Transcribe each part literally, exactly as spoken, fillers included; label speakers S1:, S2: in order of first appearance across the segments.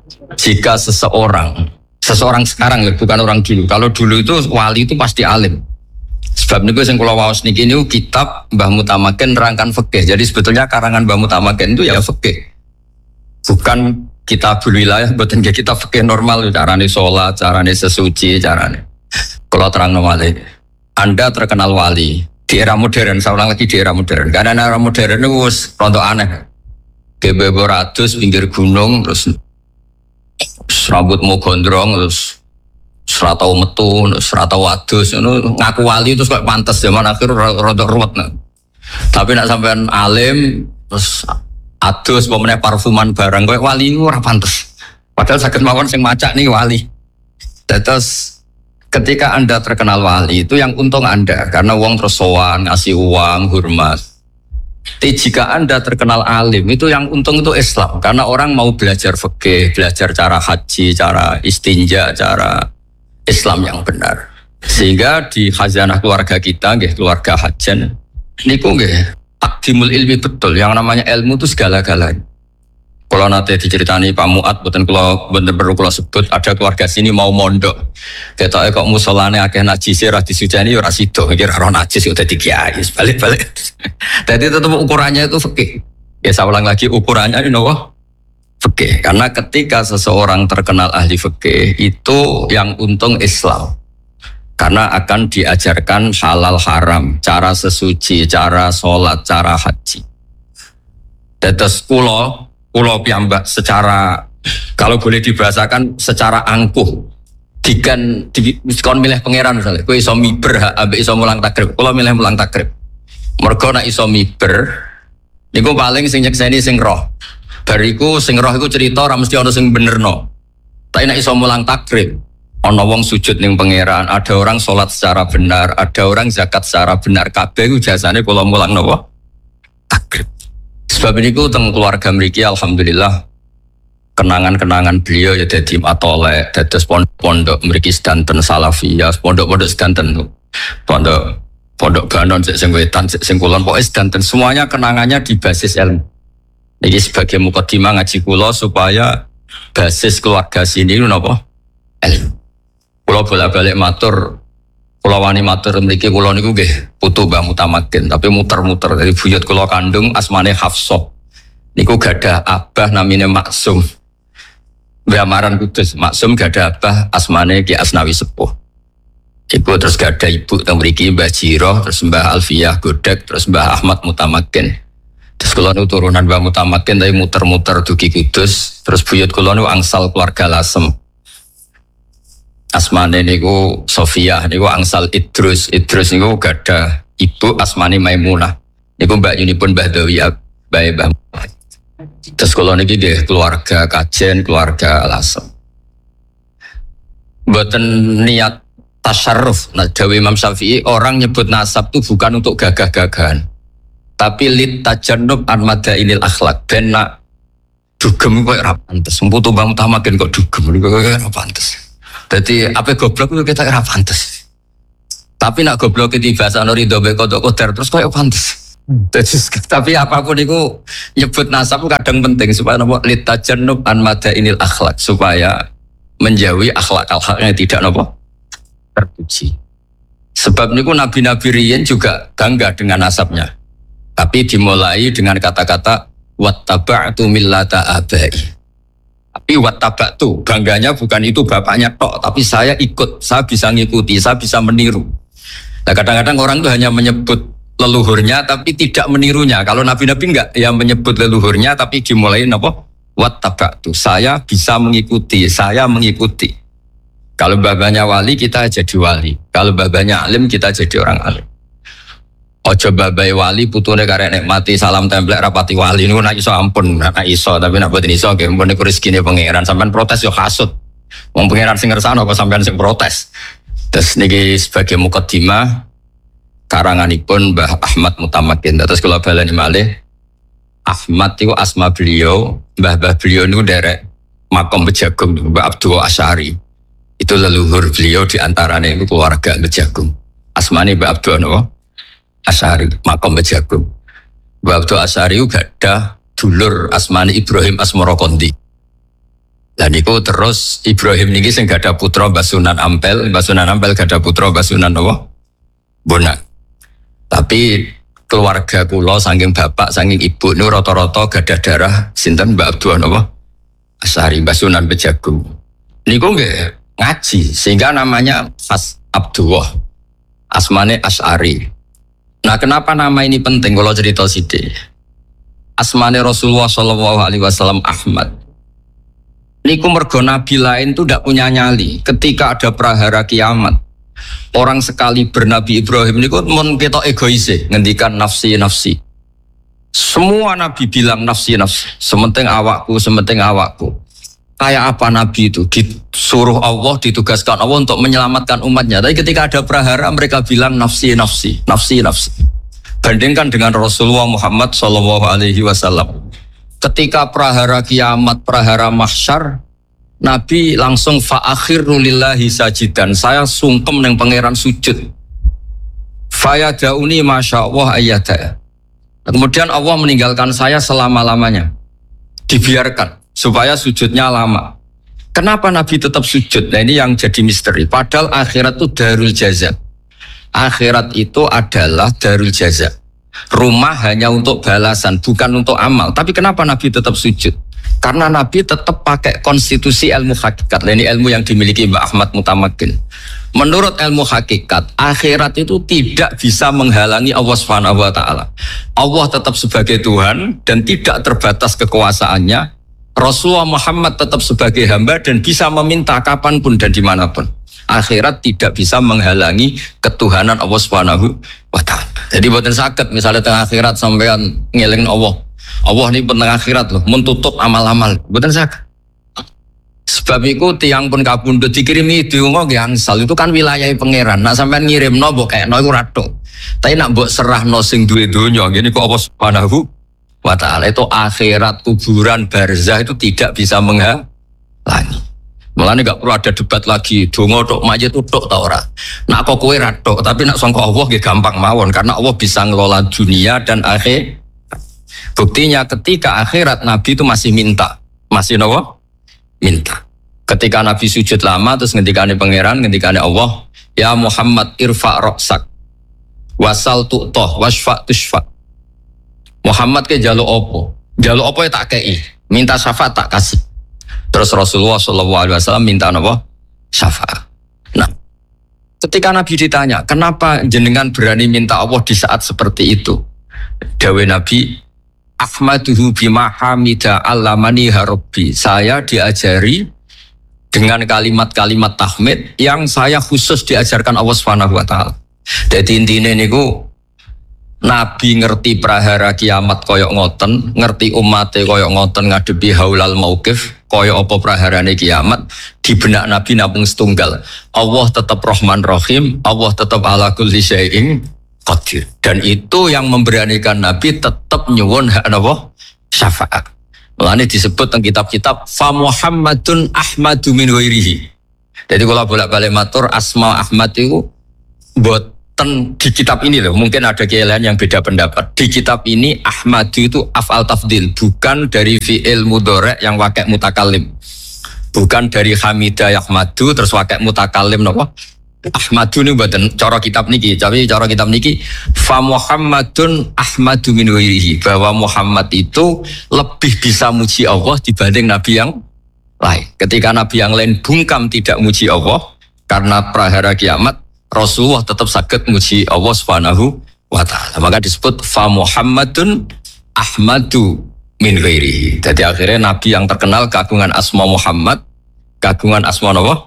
S1: Jika seseorang, seseorang sekarang bukan orang dulu. Kalau dulu itu wali itu pasti alim. Sebab niku sing kula waos niki niku kitab Mbah Mutamakin nerangkan fikih. Jadi sebetulnya karangan Mbah Mutamakin itu ya fikih. Bukan kitabul wilayah, mboten nggih kitab fikih normal carane salat, carane sesuci, carane. Kula terangno malih. Anda terkenal wali di era modern, saya ulang lagi di era modern. Karena era modern itu wis rontok aneh. Gebebo ratus pinggir gunung terus rambutmu gondrong terus serata metu, serata wadus, ngaku wali terus kok pantas zaman akhir rodok ruwet. Tapi nak sampean alim terus adus pemene parfuman barang kok wali ora pantas. Padahal saged mawon sing macak nih wali. Terus ketika Anda terkenal wali itu yang untung Anda karena uang terus sowan, ngasih uang, hormat. Tapi jika Anda terkenal alim itu yang untung itu Islam karena orang mau belajar fikih, belajar cara haji, cara istinja, cara Islam yang benar. Sehingga di khazanah keluarga kita, nggih, keluarga hajan, niku nggih akdimul ilmi betul. Yang namanya ilmu itu segala-galanya. Kalau nanti diceritani Pak Muat, bukan kalau bener perlu kalau sebut ada keluarga sini mau mondok. Ketoknya kok musolane akeh najis ora disujani ora sido, kira ora najis udah dikiai, balik-balik. Jadi tetap ukurannya itu fikih. Ya saya ulang lagi ukurannya ini nopo? Fikih. Karena ketika seseorang terkenal ahli fikih itu yang untung Islam. Karena akan diajarkan halal haram, cara sesuci, cara sholat, cara haji. Terus kulo, kulo piyambak secara kalau boleh dibahasakan secara angkuh. Dikan diskon milih pangeran misalnya, kowe iso miber ambek iso mulang takrib. Kulo milih mulang takrib. Mergo nek iso miber niku paling sing nyekseni sing roh. Bariku sing roh iku cerita ora mesti ana sing benerno. Tapi nek iso mulang takrib, ana wong sujud ning pangeran, ada orang salat secara benar, ada orang zakat secara benar. Kabeh iku jasane kula mulang napa? Takrib. Sebab niku teng keluarga mriki alhamdulillah kenangan-kenangan beliau ya dadi matolek, dados pondok mriki sedanten salafiyah, pondok-pondok sedanten. Pondok pondok Banon sing wetan sing kulon pokoke sedanten semuanya kenangannya di basis ilmu. Ini sebagai mukadimah ngaji kula supaya basis keluarga sini itu napa? Ilmu. Kula bolak-balik matur, kula wani matur mriki kula niku nggih putu Mbah Mutamakin, tapi muter-muter dari buyut kula kandung asmane Hafsah. Niku gadah abah namine Maksum. Mbah Maran Kudus, Maksum gadah abah asmane Ki Asnawi Sepuh. Ibu terus gadah ibu teng mriki Mbah Jiroh, terus Mbah Alfiyah Godek, terus Mbah Ahmad Mutamakin. Terus kula nu turunan Mbah Mutamakin tapi muter-muter dugi Kudus, terus buyut kula nu angsal keluarga Lasem. Asmane niku Sofiyah, niku angsal Idrus. Idrus niku gadah ibu asmane Maimunah. Niku mbak yunipun Mbah Dawiyah, bae Mbah. Terus kula niki nggih keluarga Kajen, keluarga Lasem. Mboten niat tasyarruf. Nah, Dawe Imam Syafi'i orang nyebut nasab itu bukan untuk gagah-gagahan. Tapi lit tajannub an madainil akhlak ben nak dugem kok ora pantes. Mputu Mbah Mutamakin kok dugem kok ora pantes. Dadi ape goblok itu kita ora pantes. Tapi nak goblok iki bahasa ridho be kodok koder terus koyo pantes. Dadi tapi apapun itu nyebut nasab kadang penting supaya napa lit tajannub an madainil akhlak supaya menjauhi akhlak-akhlak yang tidak napa terpuji. Sebab niku nabi-nabi riyen juga bangga dengan nasabnya. Tapi dimulai dengan kata-kata wattaba'tu millata abai. Tapi wattaba'tu bangganya bukan itu bapaknya tok, tapi saya ikut, saya bisa ngikuti, saya bisa meniru. Nah kadang-kadang orang itu hanya menyebut leluhurnya tapi tidak menirunya. Kalau nabi-nabi enggak, ya menyebut leluhurnya tapi dimulai apa? Wattaba'tu, saya bisa mengikuti, saya mengikuti. Kalau babanya wali kita jadi wali, kalau babanya alim kita jadi orang alim. Ojo babai wali putune karek nikmati salam templek rapati wali niku nak iso ampun nak iso tapi nak boten iso nggih mun niku rezekine pangeran sampean protes yo hasud. Wong pangeran sing ngersano kok sampean sing protes. Terus niki sebagai mukadimah karanganipun Mbah Ahmad Mutamakin. Terus kula baleni malih Ahmad itu asma beliau, mbah-mbah beliau niku derek makom Bejagung Mbah Abdul Asy'ari. Itu leluhur beliau di antaranya itu keluarga Bejagung. Asmane Mbah Abdul napa? Asy'ari, makom Bejagung. Mbah Abdul Asy'ari gak ada dulur asmane Ibrahim Asmara Kondi. Dan niku terus Ibrahim niki sing gada putra Mbah Sunan Ampel, Mbah Sunan Ampel gada putra Mbah Sunan apa? Bonak. Tapi keluarga kula saking bapak saking ibu niku rata-rata gadah darah sinten Mbah Abdul napa? Asy'ari, Mbah Sunan Bejagung. Niku nggih ngaji sehingga namanya Fas Abdullah. Asmane Asy'ari. Nah, kenapa nama ini penting kalau cerita sithik? Asmane Rasulullah sallallahu alaihi wasallam Ahmad. Niku mergo nabi lain tuh tidak punya nyali. Ketika ada prahara kiamat, orang sekali bernabi Ibrahim niku mun ketok egois, ngendikan nafsi nafsi. Semua nabi bilang nafsi nafsi. Sementing awakku, sementing awakku. Kayak apa nabi itu? Disuruh Allah, ditugaskan Allah untuk menyelamatkan umatnya. Tapi ketika ada prahara mereka bilang nafsi nafsi, nafsi nafsi. Bandingkan dengan Rasulullah Muhammad sallallahu alaihi wasallam. Ketika prahara kiamat, prahara mahsyar, Nabi langsung fa'akhiru lillahi sajidan. Saya sungkem neng pangeran sujud. Fayadauni masya Allah ayyada. Kemudian Allah meninggalkan saya selama-lamanya. Dibiarkan supaya sujudnya lama. Kenapa Nabi tetap sujud? Nah ini yang jadi misteri. Padahal akhirat itu darul jaza. Akhirat itu adalah darul jaza. Rumah hanya untuk balasan, bukan untuk amal. Tapi kenapa Nabi tetap sujud? Karena Nabi tetap pakai konstitusi ilmu hakikat. Ini ilmu yang dimiliki Mbak Ahmad Mutamakin. Menurut ilmu hakikat, akhirat itu tidak bisa menghalangi Allah Subhanahu wa taala. Allah tetap sebagai Tuhan dan tidak terbatas kekuasaannya. Rasulullah Muhammad tetap sebagai hamba dan bisa meminta kapanpun dan dimanapun. Akhirat tidak bisa menghalangi ketuhanan Allah Subhanahu wa taala. Jadi boten saged misalnya tengah akhirat sampean ngelingin Allah. Allah ini tengah akhirat loh, mentutup amal-amal. Boten saged. Sebab itu tiang pun kabundut dikirimi donga nggih angsal itu kan wilayah pangeran. Nak sampean ngirimno mbok kayakno iku rathok. Tapi nak mbok serahno sing duwe donya ngene kok Allah Subhanahu wa taala itu akhirat kuburan barzah itu tidak bisa menghalangi. Mulane gak perlu ada debat lagi, donga tok mayit tok ta ora. Nak kok kowe ra tok, tapi nak sangka Allah nggih gampang mawon karena Allah bisa ngelola dunia dan akhir. Buktinya ketika akhirat Nabi itu masih minta, masih nawa minta. Ketika Nabi sujud lama terus ngendikane pangeran, ngendikane Allah, ya Muhammad irfa ra'sak. Wasal tu'tah wasfa tushfa. Muhammad ke jaluk opo? Jaluk opo ya tak kei, minta syafaat tak kasih. Terus Rasulullah shallallahu alaihi wasallam minta apa? Syafaat. Nah, ketika Nabi ditanya, kenapa jenengan berani minta Allah di saat seperti itu? Dawe Nabi, Ahmaduhu bima hamida allamani harabbi. Saya diajari dengan kalimat-kalimat tahmid yang saya khusus diajarkan Allah Subhanahu wa taala. Jadi intinya niku Nabi ngerti prahara kiamat koyok ngoten, ngerti umatnya koyok ngoten ngadepi haulal mauqif, koyok apa praharane kiamat, di benak Nabi namung setunggal. Allah tetap Rahman Rahim, Allah tetap ala kulli syai'in qadir. Dan itu yang memberanikan Nabi tetap nyuwun hak napa? Syafaat. Mulane disebut teng kitab-kitab fa Muhammadun Ahmadu min ghairihi. Jadi kalau bolak-balik matur asma Ahmad itu buat ten di kitab ini loh, mungkin ada kiailan yang beda pendapat. Di kitab ini Ahmadu itu af'al tafdil, bukan dari fi'il mudhari' yang wakai mutakalim, bukan dari hamidah yahmadu terus wakai mutakalim napa? Ahmadu ini buatan cara kitab niki, tapi cara kitab niki fa Muhammadun Ahmadu min ghairihi, bahwa Muhammad itu lebih bisa muji Allah dibanding nabi yang lain. Ketika nabi yang lain bungkam tidak muji Allah karena prahara kiamat, Rasulullah tetap sakit muji Allah Subhanahu wa taala. Maka disebut fa Muhammadun Ahmadu min ghairihi. Jadi akhirnya nabi yang terkenal kagungan asma Muhammad, kagungan asma apa?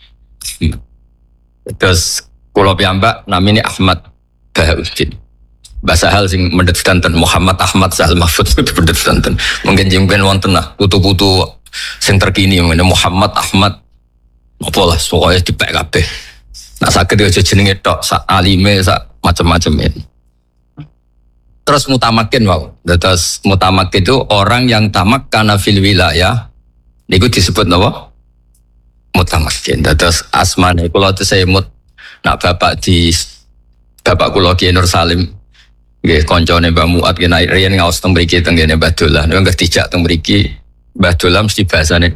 S1: Terus kula piyambak namine Ahmad Bahauddin. Bahasa hal sing mendet danten Muhammad Ahmad Sahal Mahfud mendet danten. Mungkin jengben wonten lah putu-putu sing terkini Muhammad Ahmad apa lah pokoknya dipek kabeh. Nah sakit aja jenenge tok, sak alime, sak macam-macam ini. Terus mutamakin wow. Terus mutamakin itu orang yang tamak karena fil wilayah. Niku disebut apa? Mutamakin. Terus asmane kula itu saya mut. Nak bapak di bapak kula Kiai Nur Salim. Nggih koncone Mbah Muat ki naik riyen ngaos teng mriki teng ngene Mbah Dolah. Nek dijak teng mriki Mbah Dolah mesti bahasane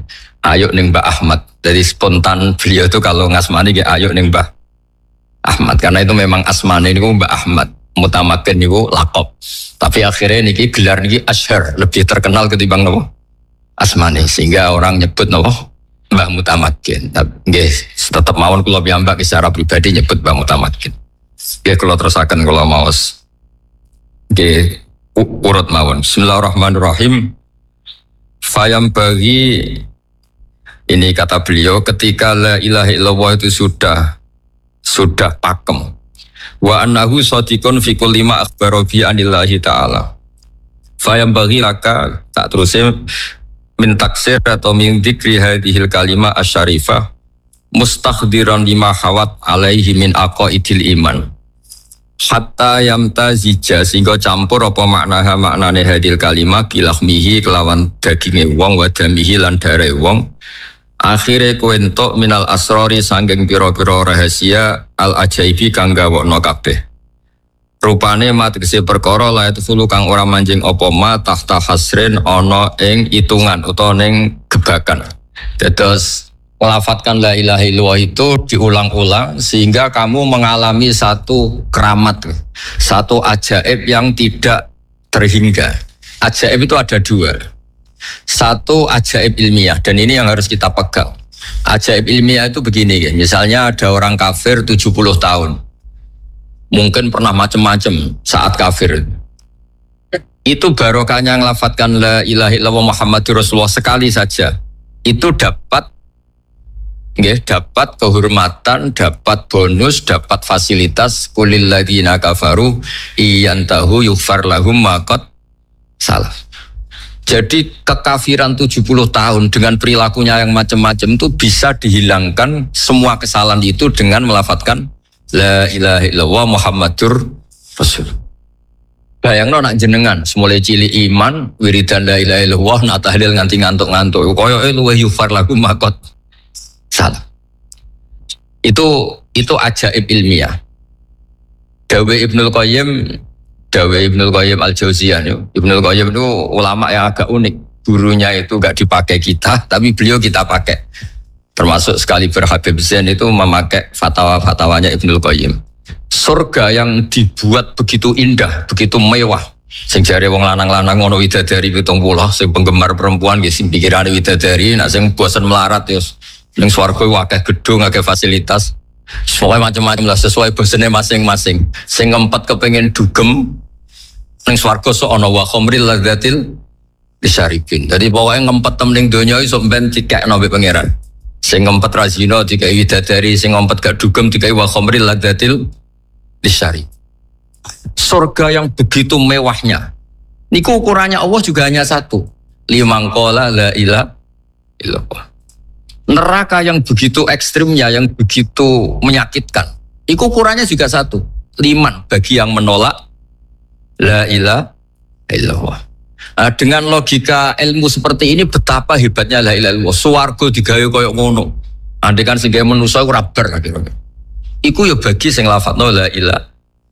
S1: ayo ning Mbah Ahmad. Jadi spontan beliau itu kalau ngasmani ge ayo ning Mbah Ahmad karena itu memang asmane niku Mbah Ahmad. Mutamakin niku lakop. Tapi akhirnya niki gelar niki asyhar, lebih terkenal ketimbang nopo asmane sehingga orang nyebut nopo Mbah Mutamakin. Tapi nggih tetap mawon kula piyambak secara pribadi nyebut Mbah Mutamakin. Nggih kula terusaken kula maos. Nggih urut mawon. Bismillahirrahmanirrahim. Fayam bagi ini kata beliau ketika la ilaha illallah itu sudah sudah pakem. Wa annahu shadiqun fi kulli ma akhbara bi anillahi ta'ala. Fayam bagi laka tak terusnya min taksir atau min dzikri hadhil kalimah asyarifah mustakhdiran lima hawat alaihi min aqaidil iman. Hatta yamtazija sehingga campur apa maknaha maknane hadil kalimah bilahmihi kelawan daginge wong wa damihi lan dare wong. Akhire kowe entuk minal asrori sanggeng pira-pira rahasia al ajaibi kang gawokno kabeh. Rupane matrisi perkara la itu kang ora manjing apa ma tahta hasrin ana ing itungan utawa ning gebakan. Dados melafatkan la ilaha illallah itu diulang-ulang sehingga kamu mengalami satu keramat, satu ajaib yang tidak terhingga. Ajaib itu ada dua. Satu ajaib ilmiah dan ini yang harus kita pegang. Ajaib ilmiah itu begini ya. Misalnya ada orang kafir tujuh puluh tahun. Mungkin pernah macam-macam saat kafir. Itu barokahnya ngelafatkan la ilaha illallah Muhammadur Rasulullah sekali saja. Itu dapat nggih, dapat kehormatan, dapat bonus, dapat fasilitas kulil ladzina kafaru iyantahu yughfar lahum ma qad salaf. Jadi kekafiran tujuh puluh tahun dengan perilakunya yang macam-macam itu bisa dihilangkan semua kesalahan itu dengan melafatkan la ilaha illallah Muhammadur Rasul. Bayangno nak jenengan semulai cilik iman wiridan la ilaha illallah nak tahlil nganti ngantuk-ngantuk koyoke luwih yughfar lahum ma qad salah. Itu itu ajaib ilmiah. Dawe Ibnul Qayyim, Dawe Ibnul Qayyim Al-Jauziyah. Ibnul Qayyim itu ulama yang agak unik. Gurunya itu enggak dipakai kita, tapi beliau kita pakai. Termasuk sekali Habib Zain itu memakai fatwa-fatwanya Ibnul Qayyim. Surga yang dibuat begitu indah, begitu mewah. Sing jare wong lanang-lanang ngono widadari pitung puluh, sing penggemar perempuan nggih sing pikirane widadari, nek sing bosen melarat ya ning swarga akeh gedung, akeh fasilitas. Sesuai macam-macam lah, sesuai bosene masing-masing. Sing ngempet kepengin dugem ning swarga sok ana wa khamril ladzatil disyaribin. Jadi pokoknya ngempet tem ning donya iso ben dikekno mbek pangeran. Sing ngempet ra zina dikai widadari, sing ngempet gak dugem dikai wa khamril ladzatil disyarib. Surga yang begitu mewahnya. Niku ukurannya Allah juga hanya satu. Limang qala la ilaha illallah. Neraka yang begitu ekstrimnya, yang begitu menyakitkan, itu ukurannya juga satu, liman bagi yang menolak la ilaha illallah. Nah, dengan logika ilmu seperti ini betapa hebatnya la ilaha illallah. Swarga digawe koyo ngono. Andai kan sing gawe manusa ora bar kira-kira. Iku ya bagi sing lafadzno la ilaha.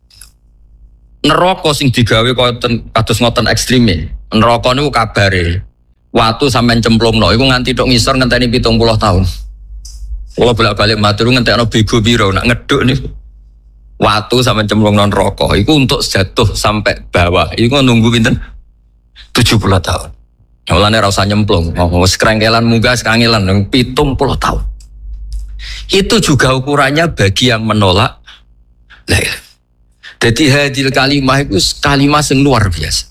S1: Neraka sing digawe koyo kados ngoten ekstreme. Neraka niku kabare watu sampean cemplungno iku nganti tok ngisor ngenteni pitung puluh tahun. Kula bolak-balik matur ngentekno bego piro nak ngeduk niku. Watu sampean cemplungno neraka iku untuk jatuh sampai bawah. Iku nunggu pinten? tujuh puluh tahun. Mulane ora usah nyemplung. Wis krengkelan munggah sekangelan pitung puluh tahun. Itu juga ukurannya bagi yang menolak la ilaha. Jadi hadil kalimah itu kalimah yang luar biasa.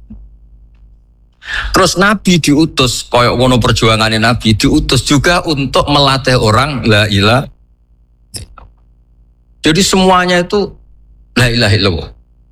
S1: Terus Nabi diutus, koyok wono perjuangannya Nabi diutus juga untuk melatih orang la ilaha. Jadi semuanya itu la ilaha illallah.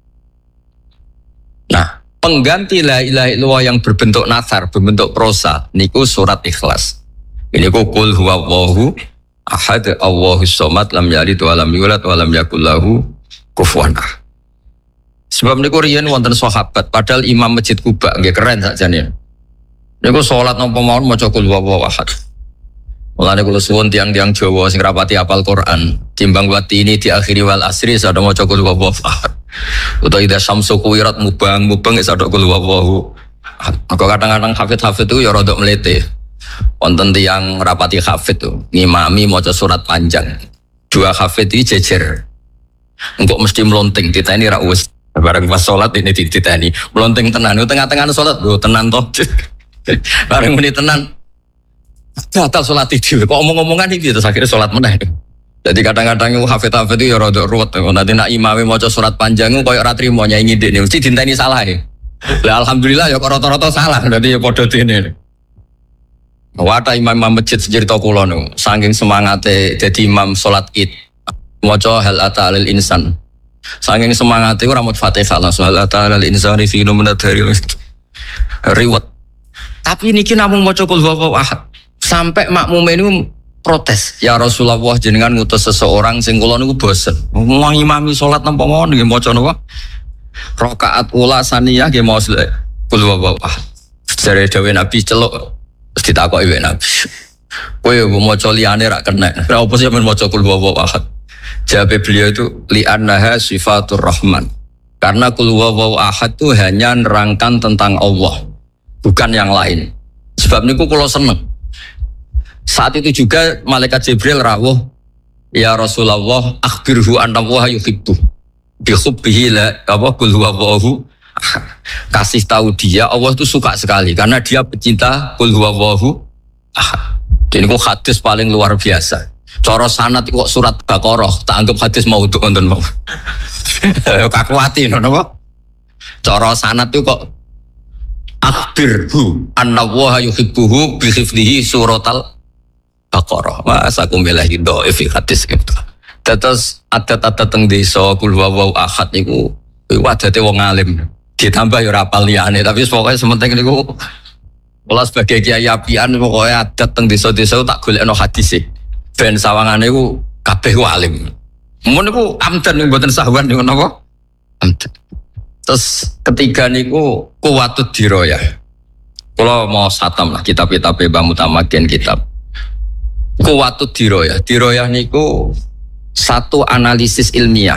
S1: Nah, pengganti la ilaha illallah yang berbentuk nathar, berbentuk prosa, niku surat Ikhlas. Ini ku qul huwallahu ahad, Allahus samad, lam yalid wa lam yulad wa lam yakul lahu kufuwan ahad. Sebab niku riyen wonten sahabat padahal imam Masjid Kuba nggih keren sakjane. Niku salat napa mawon maca qul huwallahu ahad. Mulane kula suwun tiang-tiang Jawa sing rapati hafal Quran, timbang wati ini diakhiri wal asri sada maca qul huwallahu ahad. Utawa idza syamsu kuwirat mubang-mubang sada qul huwallahu ahad. Maka kadang-kadang hafid-hafid itu ya rada mlete. Wonten tiyang rapati hafid tuh, ngimami maca surat panjang. Dua hafid ini jejer. Engkok mesti melonting diteni ra wis. Bareng pas salat ini diteni. Melonting tenan, tengah-tengah salat lho tenan toh. Bareng muni tenan. Batal salat iki. Kok omong-omongan iki terus akhirnya salat meneh. Jadi kadang-kadang hafid-hafid itu ya rada ruwet. Nanti nak imame maca surat panjang koyo ora trimo nyanyi ndekne. Mesti dinteni salah e. Lah alhamdulillah ya kok rata-rata salah. Dadi ya padha dene. Wata imam-imam masjid sejerita kula niku saking semangate dadi imam salat Id. Maca hal ata lil insan. Saking semangate ora maca Fatihah langsung hal ata lil insani fi numunadari. Riwet. Tapi niki namung maca kul huwallahu ahad. Sampai makmum ini protes, ya Rasulullah jenengan ngutus seseorang sing kula niku bosen. Wong imami salat napa mawon nggih maca napa? Rakaat ula saniyah nggih maos kul huwallahu ahad. Jare dawuh Nabi celuk terus ditakoki wek Nabi. Kowe yo maca liyane ra kena. Ora opo sih men maca kul huwallahu ahad. Jawab beliau itu li'annaha sifatur rahman. Karena kul huwallahu ahad itu hanya nerangkan tentang Allah, bukan yang lain. Sebab niku kula seneng. Saat itu juga malaikat Jibril rawuh, ya Rasulullah akhbirhu anna wa yuhibbu bi hubbihi la apa kul huwallahu. Kasih tahu dia Allah itu suka sekali karena dia pecinta kul huwallahu. Jadi kok hadis paling luar biasa. Cara sanad kok surat Baqarah tak anggap hadis mau untuk nonton mau. Kakuati napa? Cara sanad itu kok akhbirhu anna wa yuhibbuhu bi hifdhihi suratal Baqarah. Masa aku melahi dhaif hadis gitu. Terus adat-adat teng desa kul huwallahu ahad niku adate wong alim. Ditambah ya ora apal liyane tapi pokoke sementing niku kula sebagai kiai apian pokoke adat teng desa-desa tak golekno hadis e. Ben sawangane iku kabeh ku alim. Mun niku amdan mboten sahwan niku napa? Amdan. Terus ketiga niku kuwatut dirayah. Kula mau satam lah kitab-kitab Mbah Mutamakin kitab. Kuwatut dirayah. Dirayah niku satu analisis ilmiah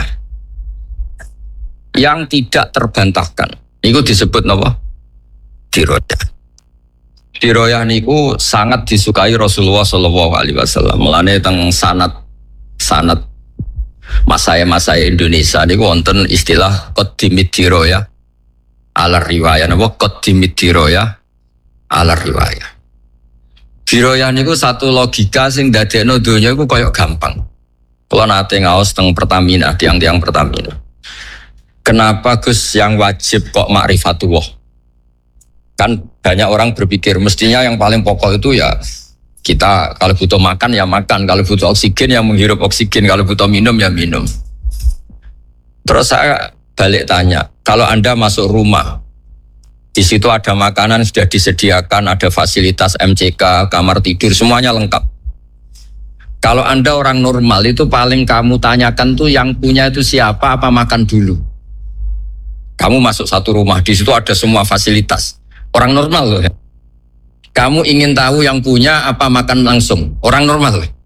S1: yang tidak terbantahkan. Niku disebut napa? Dirayah. Dirayah niku sangat disukai Rasulullah sallallahu alaihi wasallam. Mulane teng sanad sanad masaya-masaya Indonesia niku wonten istilah qaddimid dirayah ala riwayah. Napa qaddimid dirayah ala riwayah. Dirayah niku satu logika sing dadekno donya iku koyo gampang. Kula nate ngaos teng Pertamina, tiang-tiang Pertamina. Kenapa Gus yang wajib kok ma'rifatullah? Kan banyak orang berpikir mestinya yang paling pokok itu ya kita kalau butuh makan ya makan, kalau butuh oksigen ya menghirup oksigen, kalau butuh minum ya minum. Terus saya balik tanya, kalau Anda masuk rumah, di situ ada makanan sudah disediakan, ada fasilitas M C K, kamar tidur, semuanya lengkap. Kalau Anda orang normal itu paling kamu tanyakan tuh yang punya itu siapa, apa makan dulu. Kamu masuk satu rumah, di situ ada semua fasilitas. Orang normal loh ya. Kamu ingin tahu yang punya apa makan langsung. Orang normal loh.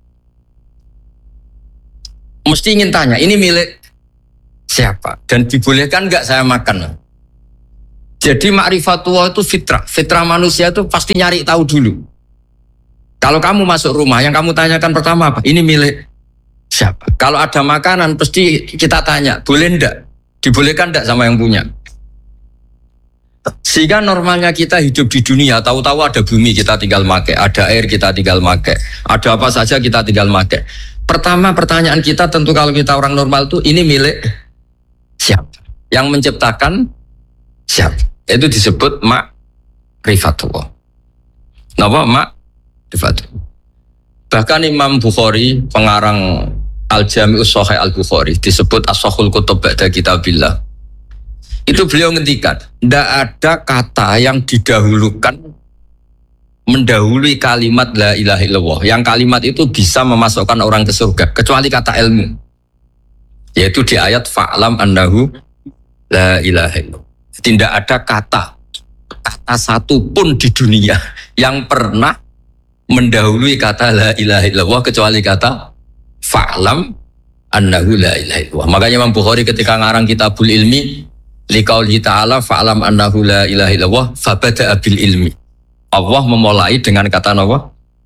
S1: Mesti ingin tanya, ini milik siapa? Dan dibolehkan enggak saya makan? Jadi ma'rifatullah itu fitrah. Fitrah manusia itu pasti nyari tahu dulu. Kalau kamu masuk rumah, yang kamu tanyakan pertama apa? Ini milik siapa? Kalau ada makanan, pasti kita tanya, boleh enggak? Dibolehkan enggak sama yang punya? Sehingga normalnya kita hidup di dunia, tahu-tahu ada bumi kita tinggal make, ada air kita tinggal make, ada apa saja kita tinggal make. Pertama pertanyaan kita tentu kalau kita orang normal itu, ini milik siapa? Yang menciptakan siapa? Itu disebut ma'rifatullah. Napa ma'rifatullah? Bahkan Imam Bukhari, pengarang Al-Jami'us Shahih Al-Bukhari, disebut As-Shahul Kutub Ba'da Kitabillah. Itu beliau ngendikan, tidak ada kata yang didahulukan mendahului kalimat la ilaha illallah. Yang kalimat itu bisa memasukkan orang ke surga, kecuali kata ilmu. Yaitu di ayat fa'lam annahu la ilaha illallah. Tidak ada kata, kata satu pun di dunia yang pernah mendahului kata la ilaha illallah kecuali kata fa'lam annahu la ilaha illallah. Makanya Imam Bukhari ketika ngarang Kitabul Ilmi liqaulihi ta'ala fa'lam annahu la ilaha illallah fabada'a bil ilmi. Allah memulai dengan kata apa?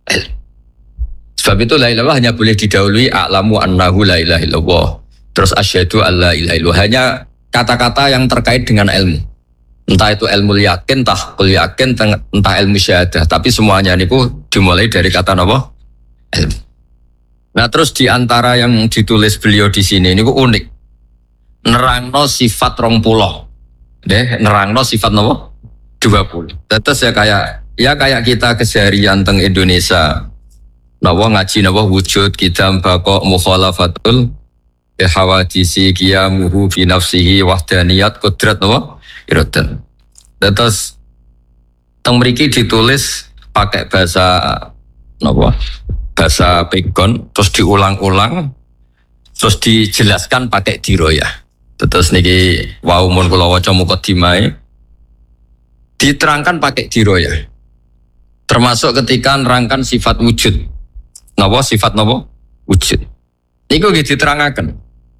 S1: ilmu. Sebab itu la ilaha hanya boleh didahului a'lamu annahu la ilaha illallah. Terus asyhadu alla ilaha illallah. Hanya kata-kata yang terkait dengan ilmu. Entah itu ilmu yakin, entah kul yakin, entah ilmu syahadah. Tapi semuanya niku dimulai dari kata apa? Ilmu. Nah terus di antara yang ditulis beliau di sini niku unik. Nerangno sifat rong puluh. Deh, nerangno sifat apa? dua puluh. Terus ya kayak ya kayak kita keseharian teng Indonesia. Nawa ngaji nawa wujud kita bako mukhalafatul hawadisi qiyamuhu fi nafsihi wahdaniyat qudrat nawa iradan. Terus teng mriki ditulis pakai bahasa napa? Bahasa pegon terus diulang-ulang terus dijelaskan pakai diroyah. Terus niki wau mun kula waca mukadimah diterangkan pakai diroyah. Termasuk ketika nerangkan sifat wujud. Napa sifat napa? Wujud. Niku nggih diterangaken.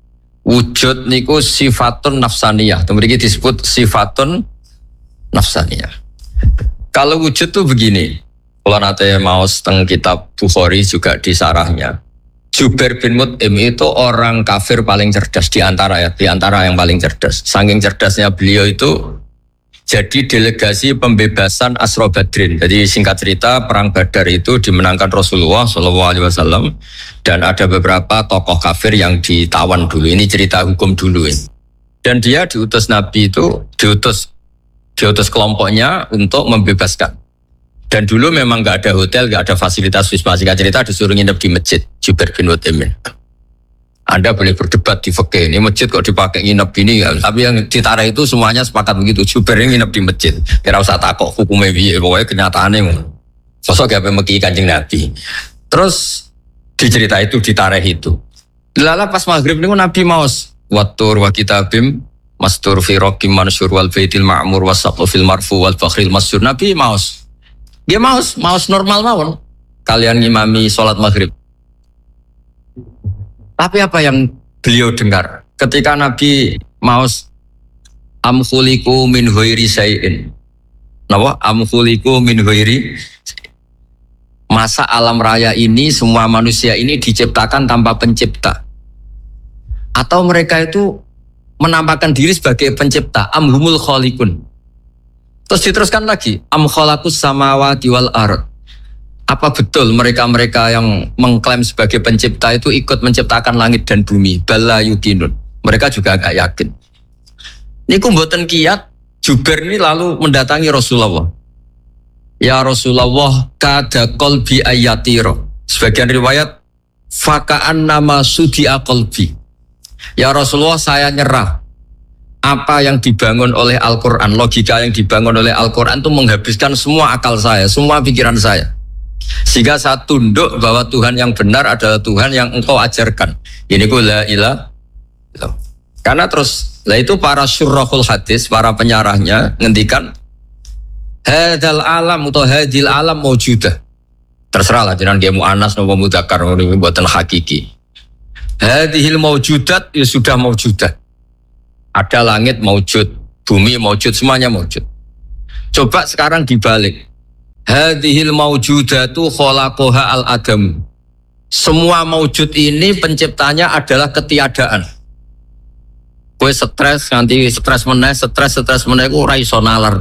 S1: Wujud niku sifatun nafsaniyah. Mriki disebut sifatun nafsaniyah. Kalau wujud tuh begini. Kalau nanti mau setengah kitab Bukhari juga di sarahnya. Jubair bin Mut'im itu orang kafir paling cerdas di antara ya, di antara yang paling cerdas. Saking cerdasnya beliau itu jadi delegasi pembebasan Asra Badrin. Jadi singkat cerita perang Badar itu dimenangkan Rasulullah shallallahu alaihi wasallam dan ada beberapa tokoh kafir yang ditawan dulu. Ini cerita hukum dulu ini. Dan dia diutus Nabi itu diutus diutus kelompoknya untuk membebaskan. Dan dulu memang nggak ada hotel, nggak ada fasilitas wisma. Singkat cerita disuruh nginep di masjid Jubair bin Mut'im. Anda boleh berdebat di fikih, ini masjid kok dipakai nginep gini ya. Tapi yang ditara itu semuanya sepakat begitu. Jubair nginep di masjid. Kira usah takok hukumnya piye, pokoknya kenyataannya ngono. Sosok gawe meki Kanjeng Nabi. Terus dicerita itu ditareh itu. Lala pas maghrib niku Nabi maos watur wa kitabim mastur fi raqim mansur wal baitil ma'mur wasaqu fil marfu wal fakhril masur. Nabi maos. Dia maos, maos normal mawon. Kalian ngimami sholat maghrib. Tapi apa yang beliau dengar ketika Nabi maos amkhuliku min ghairi syai'in. Napa? Amkhuliku min ghairi. Masa alam raya ini semua manusia ini diciptakan tanpa pencipta. Atau mereka itu menampakkan diri sebagai pencipta, amhumul khaliqun. Terus diteruskan lagi, am khalaqus samawati wal ard. Apa betul mereka-mereka yang mengklaim sebagai pencipta itu ikut menciptakan langit dan bumi? Bala yuqinun. Mereka juga agak yakin. Niku mboten kiyat, Jubair ini lalu mendatangi Rasulullah. Ya Rasulullah, kada qalbi ayatiro. Sebagian riwayat, faka'an nama sudi'a qalbi. Ya Rasulullah, saya nyerah. Apa yang dibangun oleh Al-Quran, logika yang dibangun oleh Al-Quran itu menghabiskan semua akal saya, semua pikiran saya. Sehingga saya tunduk bahwa Tuhan yang benar adalah Tuhan yang engkau ajarkan. Ini ku la ilah. Karena terus, lah itu para syurrahul hadis, para penyarahnya ngendikan hadal alam atau hadil alam maujudah. Terserah lah, jangan dia mu'anas atau mudzakkar, ini buatan hakiki. Hadihil maujudat, ya sudah maujudah. Ada langit maujud, bumi maujud, semuanya maujud. Coba sekarang dibalik. Hadhil maujudatu khalaqaha al-adam. Semua maujud ini penciptanya adalah ketiadaan. Kowe stres nganti stres meneh, stres stres meneh ku ora iso nalar.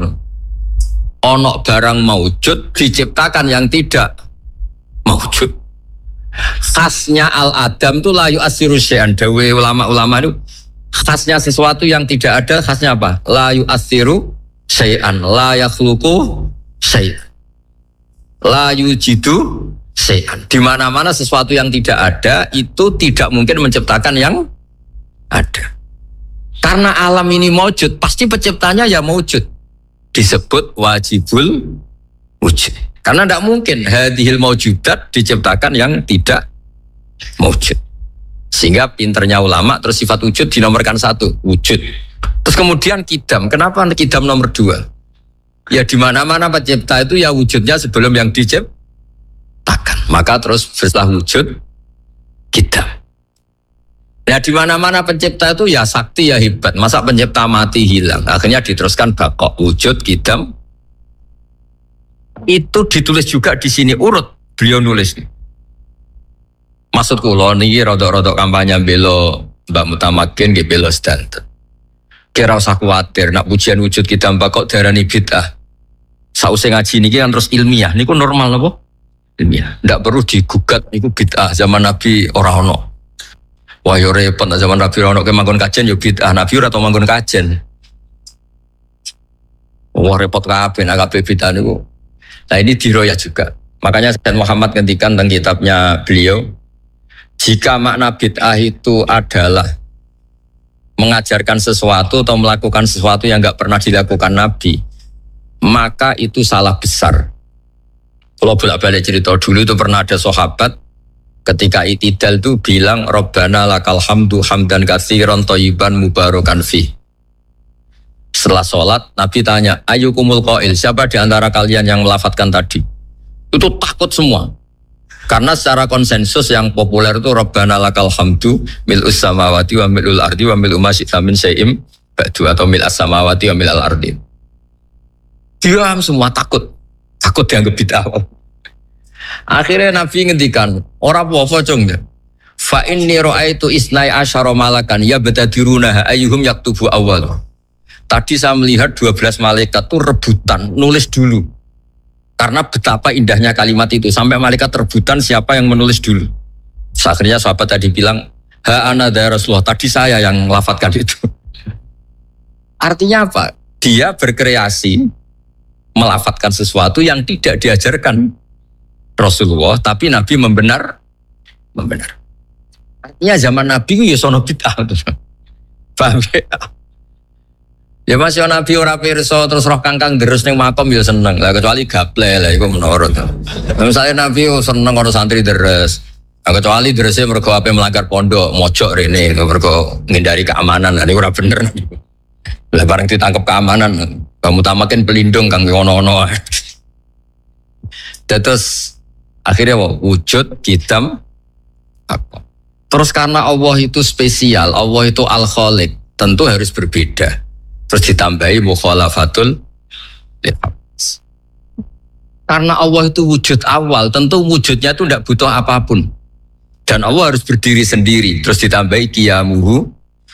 S1: Ono barang maujud diciptakan yang tidak maujud. Khasnya al-adam itu la yu'assiru syai'an. Dawe ulama-ulama itu khasnya sesuatu yang tidak ada, khasnya apa? La yu'assiru syai'an, la yakhluqu syai'an, la yujidu syai'an. Di mana-mana sesuatu yang tidak ada itu tidak mungkin menciptakan yang ada. Karena alam ini maujud, pasti penciptanya ya maujud. Disebut wajibul wujud. Karena tidak mungkin hadhil maujudat diciptakan yang tidak maujud. Sehingga pinternya ulama terus sifat wujud dinomorkan satu, wujud. Terus kemudian kidam. Kenapa kidam nomor dua? Ya di mana-mana pencipta itu ya wujudnya sebelum yang diciptakan. Maka terus setelah wujud kidam. Ya di mana-mana pencipta itu ya sakti ya hebat. Masa pencipta mati hilang? Akhirnya diteruskan bakok, wujud, kidam. Itu ditulis juga di sini urut. beliau nulis. Maksud kula niki rodok-rodok kampanye belo Mbak Mutamakin nggih belo sedanten. Kira usah khawatir nak pujian wujud kita mbak kok darani bid'ah. Sausé ngaji niki kan terus ilmiah niku normal napa? Ilmiah. Ndak perlu digugat niku bid'ah zaman Nabi ora ono. Wah yo repot zaman Nabi ora ono ke manggon kajen yo bid'ah. Nabi ora tau manggon kajen. Wah repot kabeh nak kabeh bid'ah niku. Nah ini diroyah juga. Makanya Sayyid Muhammad ngendikan tentang kitabnya beliau, jika makna bid'ah itu adalah mengajarkan sesuatu atau melakukan sesuatu yang enggak pernah dilakukan Nabi, maka itu salah besar. Kalau bolak-balik cerita dulu itu pernah ada sahabat ketika itidal itu bilang Rabbana lakal hamdu hamdan katsiran thayyiban mubarakan fi. Setelah sholat Nabi tanya, ayyukumul qail, siapa di antara kalian yang melafadzkan tadi? Itu takut semua. Karena secara konsensus yang populer itu Rabbana lakal hamdu mil'us samawati wa mil'ul ardi wa mil'u ma syi'ta min syai'im ba'du atau mil'as samawati wa mil'al ardi. Diam semua takut. Takut dianggap bid'ah. Akhirnya Nabi ngendikan, ora apa-apa cung ya. Fa inni ra'aitu isnai asyara malakan yabtadiruna ayyuhum yaktubu awwal. Tadi saya melihat dua belas malaikat tuh rebutan nulis dulu. Karena betapa indahnya kalimat itu sampai malaikat rebutan siapa yang menulis dulu. Akhirnya sahabat tadi bilang, "Ha ana ya Rasulullah, tadi saya yang lafadzkan itu." Artinya apa? Dia berkreasi melafadzkan sesuatu yang tidak diajarkan Rasulullah, tapi Nabi membenar membenar. Artinya zaman Nabi itu ya sono bid'ah. Paham ya? Ya Mas yo Nabi ora pirsa terus roh kangkang deres ning makom ya seneng. Lah kecuali gaple lah iku menurut. Misalnya Nabi yo seneng karo santri deres. Lah kecuali derese mergo ape melanggar pondok, mojok rene mergo ngindari keamanan. Lah niku ora bener. Lah bareng ditangkap keamanan, kamu tamakin pelindung kang ono-ono. Terus akhirnya wujud hitam apa? Terus karena Allah itu spesial, Allah itu Al-Khaliq, tentu harus berbeda. Terus ditambahi mukhalafatul lilhabs. Karena Allah itu wujud awal, tentu wujudnya itu tidak butuh apapun. Dan Allah harus berdiri sendiri. Terus ditambahi qiyamuhu.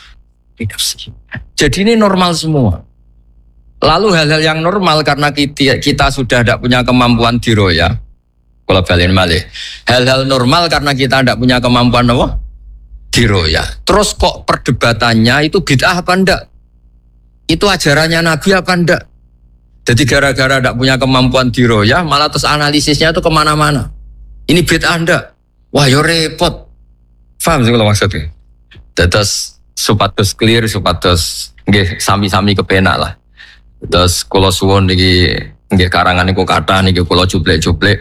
S1: Jadi ini normal semua. Lalu hal-hal yang normal karena kita, kita sudah tidak punya kemampuan diroya. Kalau balen malih. Hal-hal normal karena kita tidak punya kemampuan apa? Diroya. Terus kok perdebatannya itu bid'ah apa enggak? Itu ajarannya Nabi apa enggak? Jadi gara-gara tidak punya kemampuan diroyah, malah terus analisisnya itu kemana-mana. Ini bid'ah enggak? Wah yo repot. Paham sih kalau maksudnya? Terus supados clear, supados nggih sami-sami kepenak lah. Terus kula suwun niki nggih karangan niku kathah niki kula cuplek-cuplek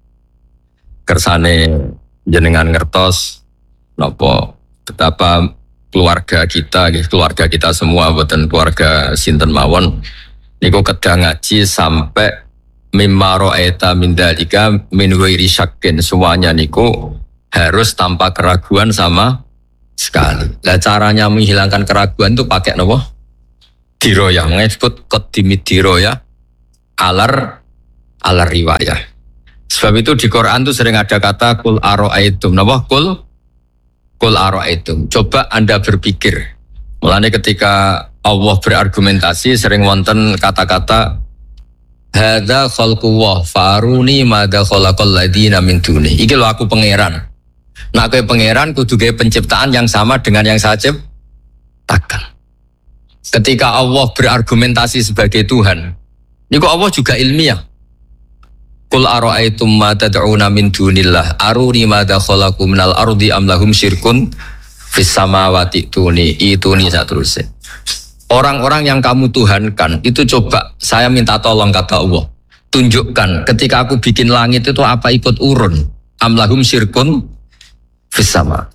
S1: kersane jenengan ngertos napa betapa keluarga kita, keluarga kita semua, buatan keluarga sinten mawon, niku kedah ngaji sampai mimma ra'aita min dzalika min ghairi syakkin, semuanya niku harus tanpa keraguan sama sekali. Lah caranya menghilangkan keraguan itu pakai napa? Diroyah, disebut qaddimid diroyah alar alar riwayah. Sebab itu di Quran itu sering ada kata kul ara'aitum, napa kul Kul ara'aitum. Coba Anda berpikir. Mulanya ketika Allah berargumentasi sering wonten kata-kata hadza khalqullah faruni madza khalaqal ladina min duni. Iki lho aku pangeran. Nah kowe pangeran kudu gawe penciptaan yang sama dengan yang saya ciptakan. Ketika Allah berargumentasi sebagai Tuhan, niku Allah juga ilmiah. Qul ara'aitum ma tad'una min dunillah aruni madza khalaqu minal ardi am lahum syirkun fis samawati tuni ituni saterusnya. Orang-orang yang kamu tuhankan itu coba saya minta tolong kata Allah. Tunjukkan ketika aku bikin langit itu apa ikut urun am lahum syirkun fis sama.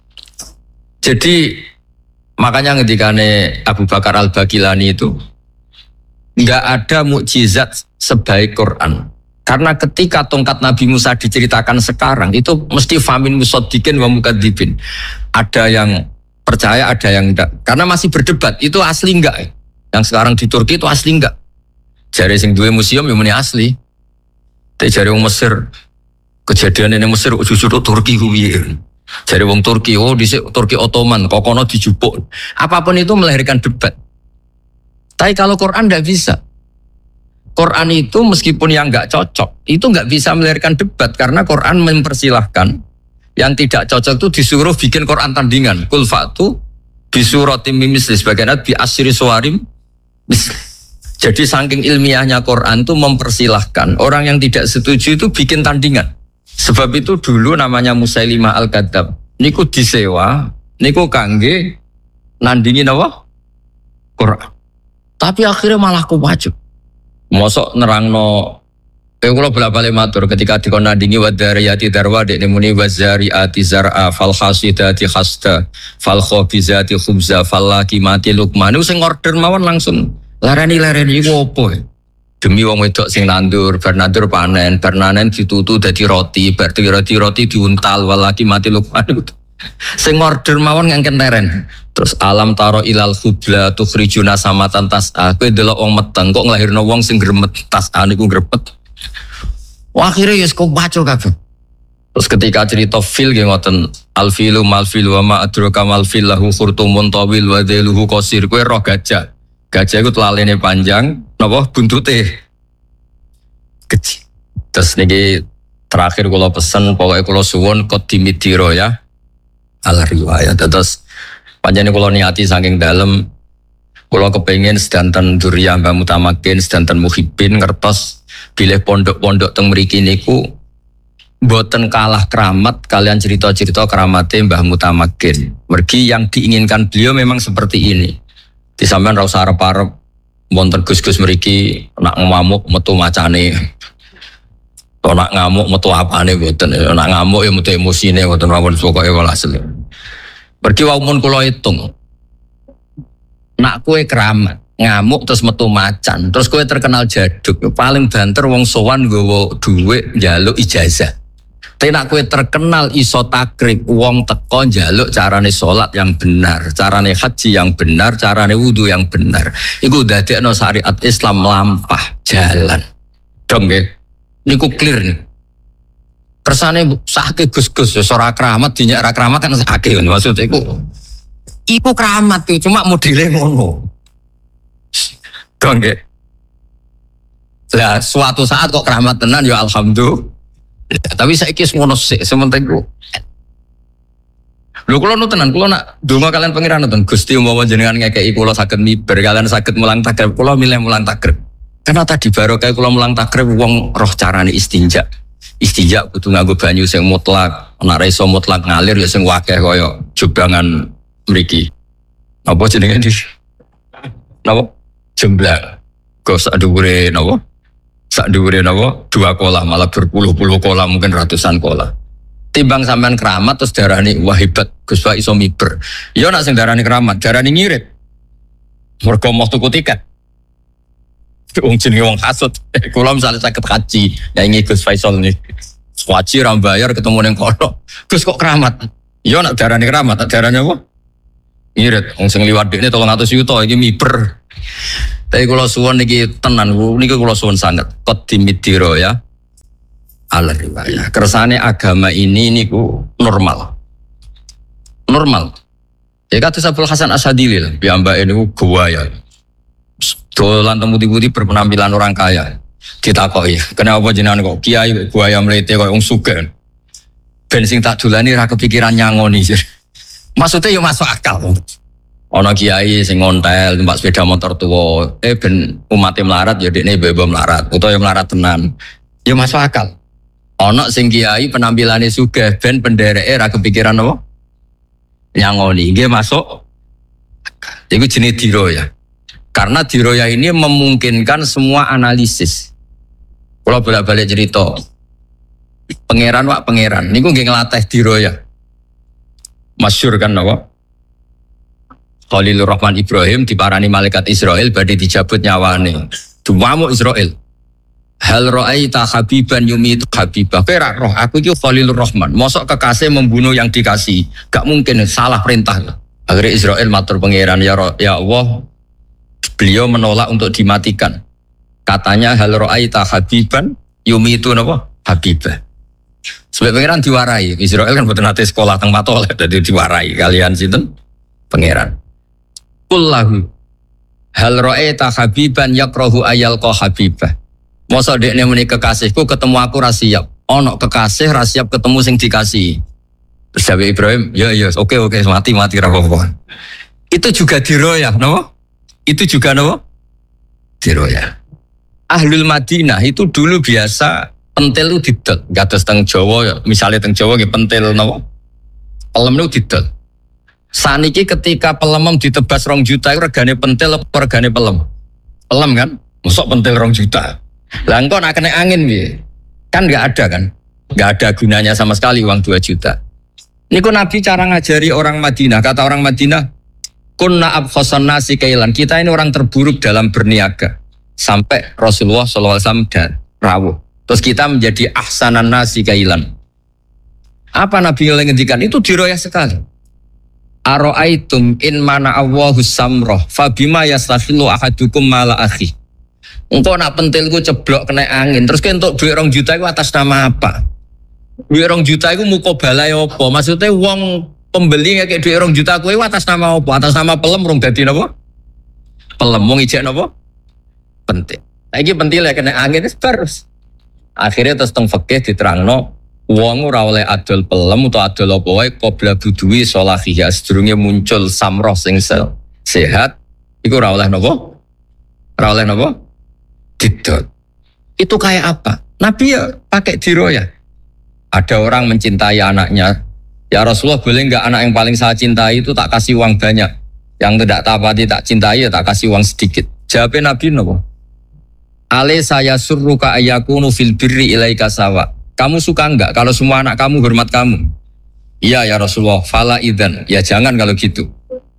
S1: Jadi makanya ketikane Abu Bakar Al-Baqilani itu enggak ada mukjizat sebaik Quran. Karena ketika tongkat Nabi Musa diceritakan sekarang, itu mesti famin musoddiqin wa mukadzibin. Ada yang percaya, ada yang enggak. Karena masih berdebat, itu asli enggak? Yang sekarang di Turki itu asli enggak? Jari sing duwe museum yang muni asli. Tapi jari wong Mesir, Kejadian ini Mesir justru Turki kuwi. Jadi wong Turki, oh di Turki Ottoman, kokono dijupuk. Apapun itu melahirkan debat. Tapi kalau Quran tidak bisa. Quran itu meskipun yang nggak cocok, itu nggak bisa melahirkan debat karena Quran mempersilahkan yang tidak cocok itu disuruh bikin Quran tandingan. Kul fa'tu bisuratim misli sebagian bi asyri suwarim. Jadi saking ilmiahnya Quran itu mempersilahkan orang yang tidak setuju itu bikin tandingan. Sebab itu dulu namanya Musailimah Al-Kadzab. Niku disewa, niku kangge nandingin apa? Quran. Tapi akhirnya malah kuwajib. Mosok nerangno eh kula bolak-balik matur ketika dikon nandingi wadariyati darwa dekne muni wazariati zar'a fal hasidati khasta fal khabizati khubza fal lakimati lukman. Niku sing order mawon langsung larani-larani iku opo? Demi wong wedok sing nandur, bar nandur panen, bar panen ditutu dadi roti, bar roti roti diuntal walaki mati lukman. Sing order mawon ngangken teren. Terus alam taro ilal khubla tukhrijuna samatan tas'a. Kowe delok wong meteng kok nglahirno wong sing gremet tas'a niku grepet. Wah akhirnya ya kok baca kabeh. Terus ketika cerita fil nggih ngoten alfilu malfil wa ma adraka malfil lahu khurtumun tawil wa dhailuhu qasir. Kowe roh gajah. Gajah itu telalene panjang, napa buntute kecil. Terus niki terakhir kula pesen pokoknya kula suwun qadimidiro ya. Al riwayat. Terus panjenengan kula niati saking dalem kula kepengin sedanten duriyah Mbah Mutamakin, sedanten muhibbin ngertos bilih pondok-pondok teng mriki niku mboten kalah keramat kalian cerita-cerita keramate Mbah Mutamakin. Mergi yang diinginkan beliau memang seperti ini. Di sampean ra usah arep-arep wonten Gus-gus mriki nak ngamuk metu macane. To nak ngamuk metu apane mboten. Nak ngamuk ya metu emosine mboten mawon pokoke walhasil. Pergi wae mun kula hitung. Nak kowe keramat, ngamuk terus metu macan, terus kowe terkenal jaduk, paling banter wong sowan nggawa dhuwit njaluk ijazah. Tapi nak kowe terkenal iso takrib wong teko njaluk carane salat yang benar, carane haji yang benar, carane wudu yang benar. Iku dadekno syariat Islam lampah jalan. Dong nggih. Niku clear nih. Kersane sake Gus-gus ora keramat dinyak ra keramat kan sake maksud iku. Iku keramat tuh cuma modele ngono. Dong nggih. Lah suatu saat kok keramat tenan ya alhamdulillah. Ya, tapi saya kis ngono sik sementing ku. Lho kula nu tenan kula nak donga kalian pangeran nonton Gusti umpama jenengan ngekeki kula saged miber kalian saged mulang takrib kula milih mulang takrib. Karena tadi barokah kula mulang takrib wong roh carane istinja. Istinja kudu nganggo banyu sing mutlak, nek ra iso mutlak ngalir ya sing wakeh kaya jubangan mriki. Apa jenenge iki? Napa? Jemblak. Kok sak dhuwure napa? Sak dhuwure napa? Dua kolam malah berpuluh-puluh kolam mungkin ratusan kolam. Timbang sampean keramat terus darani wah hebat Gus Pak iso miber. Ya nek sing darani keramat, darani ngirit. Mergo mau tuku tiket. Wong jenenge wong hasud. Kula misale saged haji, ya ingin Gus Faisal nih. Haji ra bayar ketemu ning kono. Gus kok keramat? Ya nek darani keramat, darani apa? Ngirit. Wong sing liwat dekne tolong atus yuta iki miber. Tapi kula suwun niki tenan niki kula suwun sanget. Qadimidiro ya. Al riwayah. Kersane agama ini niku normal. Normal. Ya kata Abdul Hasan Asyadili lah, piyambake niku guaya. Dolan temu-temu berpenampilan orang kaya. Ditakoki, "Kenapa jenengan kok kiai guaya mlete koyo wong sugih?" Ben sing tak dolani ra kepikiran nyangoni. Maksudnya ya masuk akal. Ana kiai sing ngontel numpak sepeda motor tua, eh ben umatnya melarat ya dekne bebo melarat, utawa ya melarat tenan. Ya masuk akal. Ana sing kiai penampilannya sugih ben pendereke ra kepikiran apa? Nyangoni, nggih masuk. Iku jenis diroya. Karena diroya ini memungkinkan semua analisis. Kalau bolak-balik cerita, pangeran wak pangeran, niku nggih nglatih diroya. Masyhur kan apa? Khalilur Rahman Ibrahim diparani malaikat Israel badhe dijabut nyawane. Dumamu Israel. Hal ra'aita habiban yumitu habibah. Kira roh aku iki Khalilur Rahman. Mosok kekasih membunuh yang dikasih. Gak mungkin, salah perintah. Akhirnya Israel matur pangeran ya, ya Allah. Beliau menolak untuk dimatikan. Katanya hal ra'aita habiban yumitu napa? Habibah. Sebab pangeran diwarai. Israel kan betul nanti sekolah teng patoleh jadi diwarai kalian sinten pangeran. Kullahu hal ra'aita habiban yakrahu ayal qa habibah. Mosok dekne muni kekasihku ketemu aku ra siap. Ono kekasih ra siap ketemu sing dikasih. Terus Nabi Ibrahim, ya ya oke oke mati mati ra apa-apa. Itu juga diroyah, napa? Itu juga napa? Diroyah. Ahlul Madinah itu dulu biasa pentil itu didol. Kados teng Jawa, misalnya teng Jawa nggih pentil napa? Pelem itu didol. Saniki ketika pelemem ditebas rong juta itu regane pentil apa regane pelem? Pelem kan? Mosok pentil rong juta. Lah engko nak kena angin piye? Kan enggak ada kan? Enggak ada gunanya sama sekali uang dua juta. Niku Nabi cara ngajari orang Madinah. Kata orang Madinah, kunna abkhasan nasi kailan. Kita ini orang terburuk dalam berniaga. Sampai Rasulullah shallallahu alaihi wasallam dan rawuh. Terus kita menjadi ahsanan nasi kailan. Apa Nabi yang ngendikan? Itu diroyah sekali. Aro'aitum in mana Allahu samroh fabima yastakhilu ahadukum mala akhi. Engkau nak pentilku ceblok kena angin. Terus kentuk duit rong juta itu atas nama apa? Duit rong juta itu muka balai apa? Maksudnya uang pembeli kayak duit rong juta itu atas nama apa? Atas nama pelem rong dadi napa? Pelem wong ijek napa? Pentil. Lagi pentil ya kena angin terus. Akhirnya terus teng fikih diterangno wong ora oleh adol pelem utawa adol apa wae qabla budui sholahiyah sedurunge muncul samroh sing sehat iku ora oleh napa? Ora oleh napa? Didot. Itu kayak apa? Nabi ya pakai diroyah. Ada orang mencintai anaknya. Ya Rasulullah boleh enggak anak yang paling saya cintai itu tak kasih uang banyak. Yang tidak tapati tak cintai ya tak kasih uang sedikit. Jawabnya Nabi napa? Ale saya surruka ayakunu fil birri ilaika sawa. Kamu suka enggak kalau semua anak kamu hormat kamu? Iya ya Rasulullah. Fala idzan. Ya jangan kalau gitu.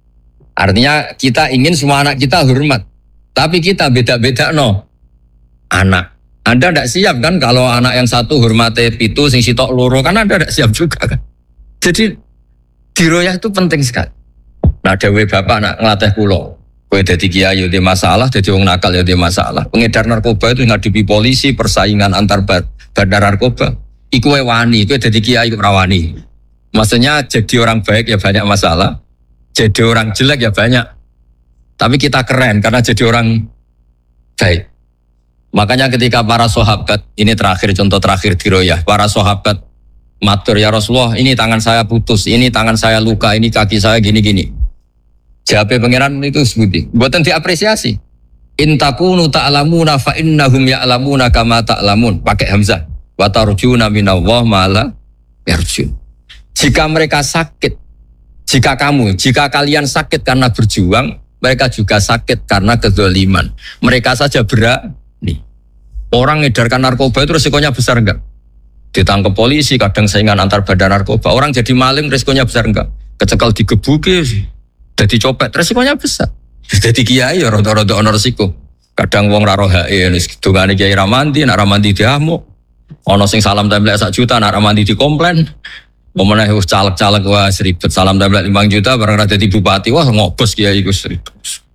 S1: Artinya kita ingin semua anak kita hormat. Tapi kita beda-beda no. Anak. Anda tidak siap kan kalau anak yang satu hormati pitu sing sitok loro kan Anda tidak siap juga kan. Jadi diroyah itu penting sekali. Nah dewe bapak nak ngelatih pulau. Kowe dadi kiai yo masalah, dadi wong nakal yo masalah. Pengedar narkoba itu ngadepi polisi, persaingan antar bandar narkoba. Iku wae wani, kowe dadi kiai kok ora wani. Maksudnya jadi orang baik ya banyak masalah, jadi orang jelek ya banyak. Tapi kita keren karena jadi orang baik. Makanya ketika para sahabat, ini terakhir contoh terakhir diroyah, para sahabat matur ya Rasulullah, ini tangan saya putus, ini tangan saya luka, ini kaki saya gini-gini. Jawabnya pangeran itu sebuti, buatan diapresiasi. In takunu ta'lamuna fa innahum ya'lamuna kama ta'lamun. Pakai hamzah. Wa tarjuna minallah ma la yarjun. Jika mereka sakit, jika kamu, jika kalian sakit karena berjuang, mereka juga sakit karena kezaliman. Mereka saja berani. Orang ngedarkan narkoba itu resikonya besar enggak? Ditangkap polisi, kadang saingan antar bandar narkoba. Orang jadi maling resikonya besar enggak? Kecekal digebuki, jadi copet resikonya besar. Jadi kiai ya rada-rada ono resiko. Kadang wong ra rohae wis dongane kiai ra mandi, nek ra mandi diamuk. Ono sing salam templek sak juta, nek ra mandi dikomplain. Momeneh wis caleg-caleg wah seribet salam templek lima juta bareng ra dadi bupati, wah ngobos kiai iku seribet.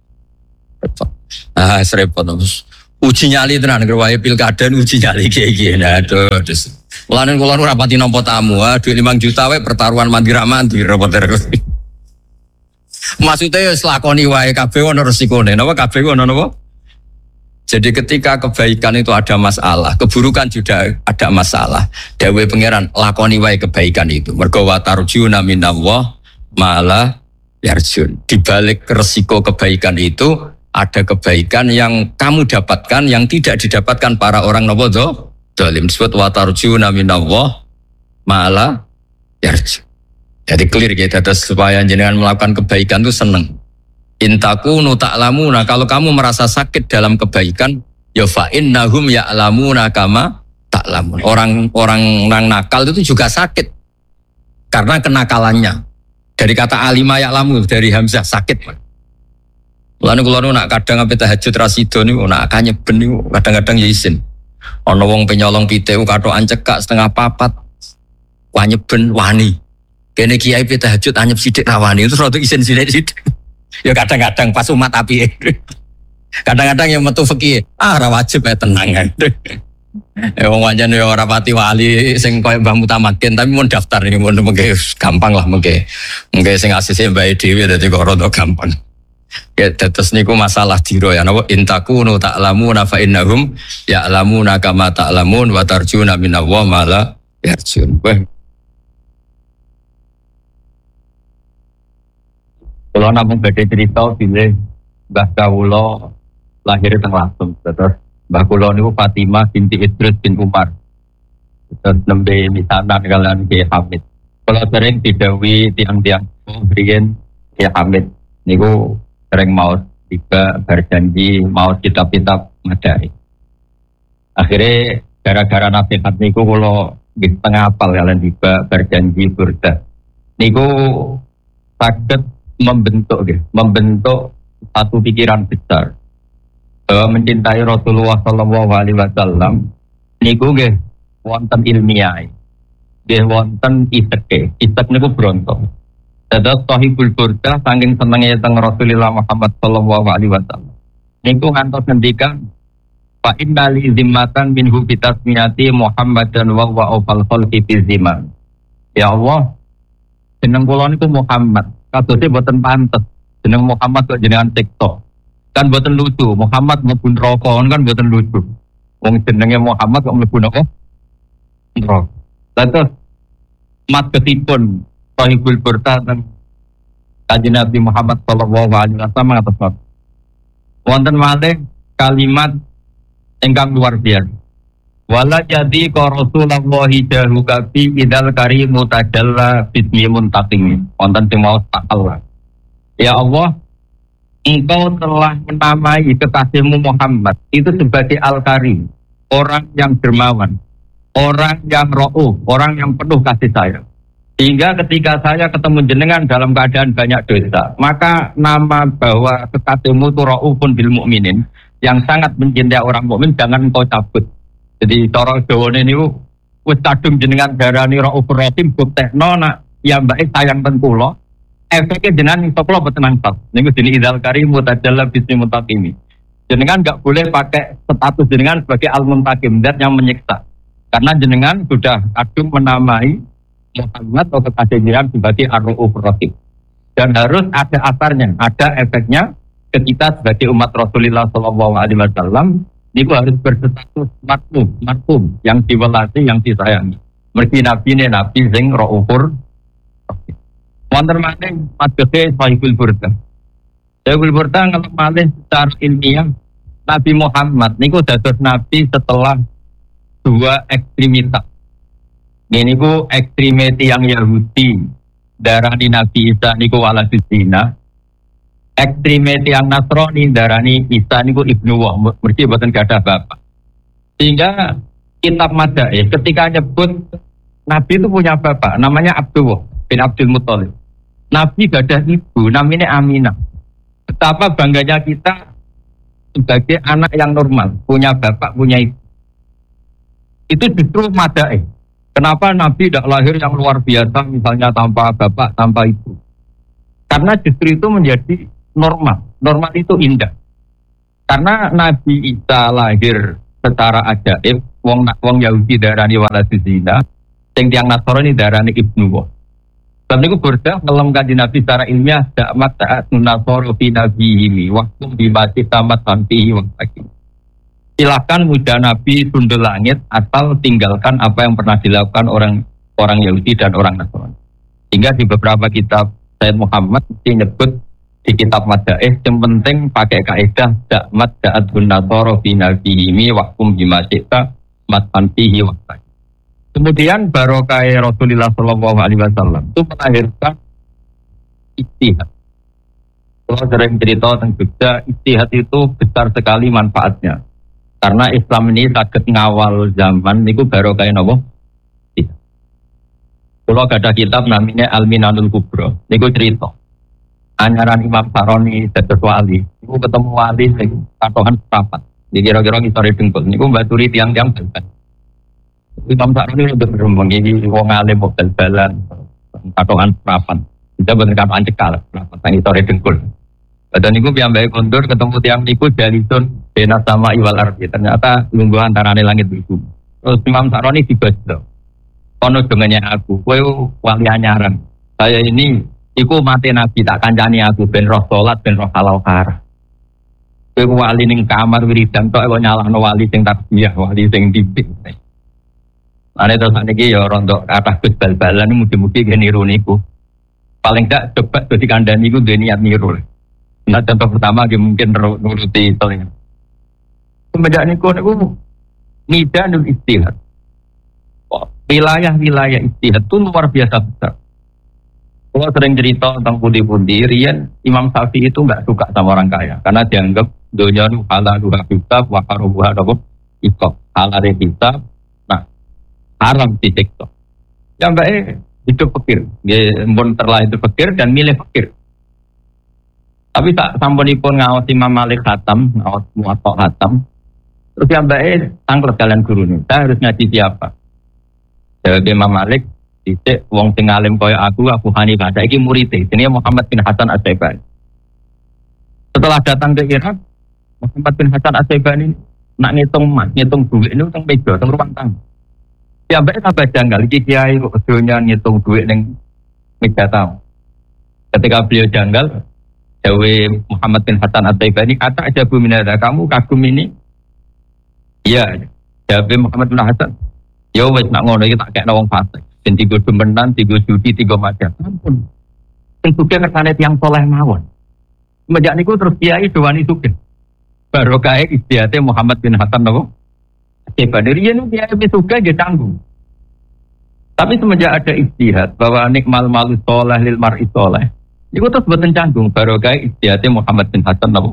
S1: Ah seribet terus. Uji nyali tenan wae pilkada uji nyali kiai-kiai. Nah aduh terus. Mulane kula ora pati nampa tamu, ah duit lima juta wae pertaruhan mandi ra mandi repot terus. Maksudnya ya selakoni wae kabeh ono resikone. Napa kabeh ono napa? Jadi ketika kebaikan itu ada masalah, keburukan juga ada masalah. Dewe pangeran lakoni wae kebaikan itu. Mergo wa tarjuna minallah malah yarjun. Di balik resiko kebaikan itu ada kebaikan yang kamu dapatkan yang tidak didapatkan para orang napa do? Zalim. Disebut wa tarjuna minallah malah yarjun. Jadi clear kita terus supaya jenengan melakukan kebaikan itu seneng. Intakunu ta'lamuna, kalau kamu merasa sakit dalam kebaikan, ya fa innahum ya'lamuna kama ta'lamun. Orang-orang yang nakal itu juga sakit karena kenakalannya. Dari kata alima ya'lamu, dari hamzah sakit. Lalu kalau nak kadang apa tahajud rasido niku nak kanyeben niku kadang-kadang ya isin. Ana wong penyolong piteu katokan cekak setengah papat. Wanyeben wani. Kene kiai pe tahajud anyep sithik rawani terus rada isin sithik. Ya kadang-kadang pas umat api. Kadang-kadang yang metu fikih, ah ra wajib ya tenang kan. Eh wong pancen yo ora pati wali sing koyo Mbah Mutamakin tapi mun daftar iki mun mengke gampang lah mengke. Mengke sing asise mbake dhewe dadi kok rada gampang. Ya terus niku masalah diro ya napa intakunu ta'lamuna fa innahum ya'lamuna kama ta'lamun wa tarjuna minallah ma la yarjun. Kalau namung badhe cerita bilih Mbah kawula lahir teng Lasem terus Mbah kula niku Fatimah binti Idris bin Umar. Terus nembe misanan kalian Ki Hamid. Kalau sering didhawuhi tiang-tiang mrien Ki Hamid niku sering maos tiba berjanji maos kitab-kitab madai. Akhirnya gara-gara nasihat niku kula nggih tengah apal kalian tiba berjanji burda. Niku saged membentuk nggih, membentuk satu pikiran besar bahwa mencintai Rasulullah sallallahu alaihi wasallam niku nggih wonten ilmiah. Nggih wonten iseke. Isek niku bronto. Dados Sahibul Burdah saking senenge teng Rasulullah Muhammad sallallahu alaihi wasallam. Niku ngantos ngendikan fa inna li zimmatan minhu bi tasmiyati Muhammadan wa wa awfal khalqi fi zaman. Ya Allah, jeneng kula niku Muhammad. Kadose boten pantes. Jeneng Muhammad kok jenengan TikTok. Kan boten lucu, Muhammad mlebu neraka kan boten lucu. Wong jenenge Muhammad kok mlebu neraka? Neraka. Lantas mat ketipun Sahibul Burdah dan Kanjeng Nabi Muhammad sallallahu alaihi wasallam ngatos wonten malih kalimat ingkang luar biasa. Wala jadi ka Rasulullah jahu kafi idal karimu tajalla bismi muntaqim. Wonten sing maos Allah. Ya Allah, Engkau telah menamai kekasihmu Muhammad itu sebagai Al-Karim, orang yang dermawan, orang yang ra'uf, orang yang penuh kasih sayang. Sehingga ketika saya ketemu jenengan dalam keadaan banyak dosa, maka nama bahwa kekasihmu itu ra'ufun bil mu'minin, yang sangat mencintai orang mukmin jangan engkau cabut. Jadi cara Jawane niku wis kadung jenengan darani ra'ufur rahim buktekno nak ya mbake sayang ten kula. Efeknya jenengan iso kula boten nangkal. Niku jenenge idzal karim mutajalla bismi muntaqimi. Jenengan enggak boleh pakai status jenengan sebagai al-muntaqim, zat yang menyiksa. Karena jenengan sudah kadung menamai Muhammad atau kekasih jenengan sebagai ar-raufur rahim. Dan harus ada asarnya, ada efeknya ke kita sebagai umat Rasulullah sallallahu alaihi wasallam niku harus berstatus marhum, marhum yang diwelasi, yang disayangi. Mergi nabi ne nabi sing raufur rahim. Wonten maning madhete Sahibul Burdah. Sahibul Burdah kalau malih secara ilmiah Nabi Muhammad niku dados nabi setelah dua ekstremitas. Ini niku ekstremiti yang Yahudi darani Nabi Isa niku waladus zina. Ekstremiti yang Nasrani darani Isa niku ibnu wah, mergi boten gadah bapak. Sehingga kitab Madaih ketika nyebut Nabi itu punya bapak namanya Abdullah bin Abdul Muthalib. Nabi gadah ibu namanya Aminah. Betapa bangganya kita sebagai anak yang normal, punya bapak, punya ibu. Itu justru Madaih. Kenapa Nabi tidak lahir yang luar biasa, misalnya tanpa bapak, tanpa ibu? Karena justru itu menjadi normal. Normal itu indah. Karena Nabi Isa lahir secara ajaib, wong wong Yahudi darani waladus zina, sing tiyang Nasrani darani ibnu wah. Sebab niku Burdah ngelem kanjeng Nabi secara ilmiah dakmat ta'at nasoro fi nabiyhi wa kum bimati tamat santihi wa sakin. Silakan muja Nabi sundul langit asal tinggalkan apa yang pernah dilakukan orang orang Yahudi dan orang Nasrani. Sehingga di beberapa kitab Sayyid Muhammad mesti nyebut di kitab Madaih yang penting pakai kaidah dakmat ta'at nasoro fi nabiyhi wa kum bimati tamat santihi wa sakin. Kemudian barokah Rasulullah Shallallahu Alaihi Wasallam itu melahirkan ijtihad. Kalau sering cerita tentang Jogja, ijtihad itu besar sekali manfaatnya. Karena Islam ini sakit ngawal zaman, itu barokah nopo. Kalau ada kitab namanya Al-Minanul Kubro, itu cerita. Anyaran Imam Saroni dados wali, itu ketemu wali sing katohan seprapat. Di kira-kira ngisore dengkul, niku mbaturi tiang-tiang bal-bal. Imam Saroni udah berembang ini wong alim kok bal-balan katokan seprapat. Kita bener katokan cekal, seprapat nang ngisore dengkul. Dan niku piyambake kondur ketemu tiang niku jalisun bena sama iwal ardi. Ternyata lungguh antarane langit itu. Terus Imam Sa'roni dibasdo. Kono dengannya aku, kowe wali anyaran. Saya ini iku mati Nabi tak kancani aku ben roh salat ben roh halal kar. Kowe wali ning kamar wiridan tok kok nyalahno wali sing tasbih, wali sing dipik. Ane terus niki ya rondo kathah Gus bal-balan mugi-mugi niru niku. Paling gak coba dadi kandhani iku duwe niat niru. Nah contoh pertama dia mungkin nuruti telinga. Semenjak niku niku midanul istihad. Wilayah-wilayah istihad itu luar biasa besar. Kalau sering cerita tentang pundi-pundi, rian Imam Syafi'i itu nggak suka sama orang kaya karena dianggap dunia itu halal dua kitab, wakarubuha dalam ikut halal kitab, nah haram di sektor. Yang baik hidup fakir, dia pun terlahir fakir dan milih fakir. Tapi tak sampunipun ngawas Imam Malik khatam, ngawas Muwatta khatam. Terus yang baik tangklet kalian guru nih. Saya harus ngaji siapa? Jawab Imam Malik, dicek wong sing alim kaya aku, Abu Hanifah. Saiki muridé, jenenge Muhammad bin Hasan Asy-Syaibani. Setelah datang ke Irak, Muhammad bin Hasan Asy-Syaibani nak ngitung emas, ngitung duit ini teng meja, teng ruang tamu. Ya baik tambah janggal iki kiai kok donya ngitung duit ning meja tamu. Ketika beliau janggal, Jawa Muhammad bin Hasan Asy-Syaibani kata aja Bu Minada, kamu kagum ini? Iya, Jawa Muhammad bin Hasan. Ya wis nak ngono iki tak kekno wong fasik. Ben tigo demenan, tigo judi, tigo macam. Ampun. Sing sugih kersane tiyang saleh mawon. Semenjak niku terus kiai dowani sugih. Barokah istihate Muhammad bin Hasan napa? Asy-Syaibani riyen kiai wis sugih nggih tanggung. Tapi semenjak ada istihad bahwa nikmal malu saleh lil mar'i saleh. Iku terus boten canggung barokah istihate Muhammad bin Hasan napa?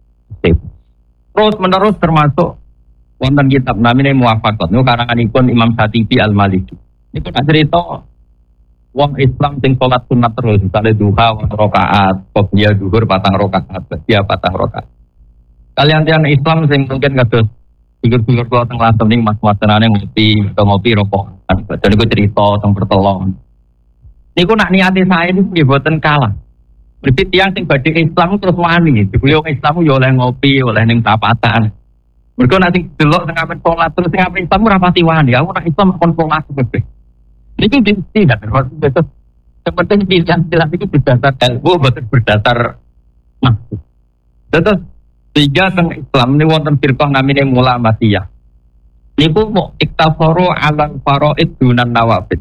S1: Terus menerus termasuk wonten kitab namine Muwafaqat niku karanganipun Imam Syatibi Al-Maliki. Niku tak cerita wong Islam sing salat sunat terus, misale duha wong rakaat, qobliyah zuhur patang rakaat, ba'diyah patang rakaat. Kalian tiang Islam sing mungkin kados figur-figur kula teng Lantem ning mas-mas tenane ngopi, atau ngopi rokok. Dan niku cerita teng pertelon. Niku nak niate saya niku nggih boten kalah. Berarti tiang sing badhe Islam terus wani, dibeli wong Islam yo oleh ngopi, oleh ning tapatan. Mereka nanti delok tengah apen sholat terus tengah apen Islam rapati wani. Aku nak Islam kon sholat kabeh. Niki tidak terus seperti pilihan pilihan itu berdasar ilmu, bukan berdasar maksud. Terus tiga teng Islam ini wonten firqah namine Mulamatiyah. Niku mau iktafaru ala faraid dunan nawafil.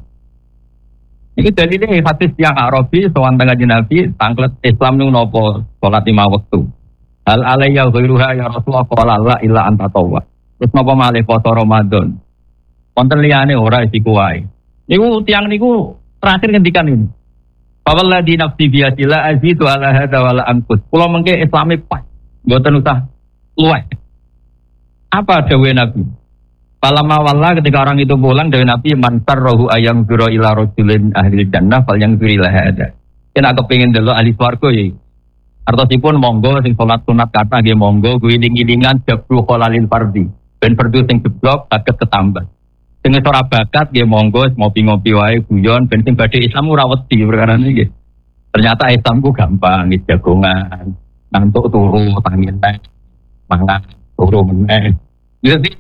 S1: Ini dalile hadis yang Arabi sowan tengah Nabi tanglet Islam niku napa salat lima waktu. Hal alayya ghairuha ya Rasulullah qala la illa anta tawwa. Terus napa malih poso Ramadan. Wonten liyane ora isiku wae. Niku tiyang niku terakhir ngendikan ini. Fawalladzi nafsi biyadillah azidu ala hadza wala anqus. Kula mengke Islame pas, mboten usah luweh. Apa dawuh Nabi? Falamma walla ketika orang itu pulang dawuh Nabi man sarrahu ayang zura ila rajulin ahli jannah fal yang zuri la hadza. Yen aku pengin delok ahli swarga ya. Artosipun monggo sing salat sunat kata nggih monggo guling-gilingan jabru kholalil fardhi. Ben fardhu sing jeblok saged ketambah. Sing ora bakat nggih monggo ngopi-ngopi wae guyon ben sing badhe Islam ora wedi perkara niki. Ternyata Islamku gampang, nggih jagongan, nantuk turu tangi nek mangan turu meneh. Jadi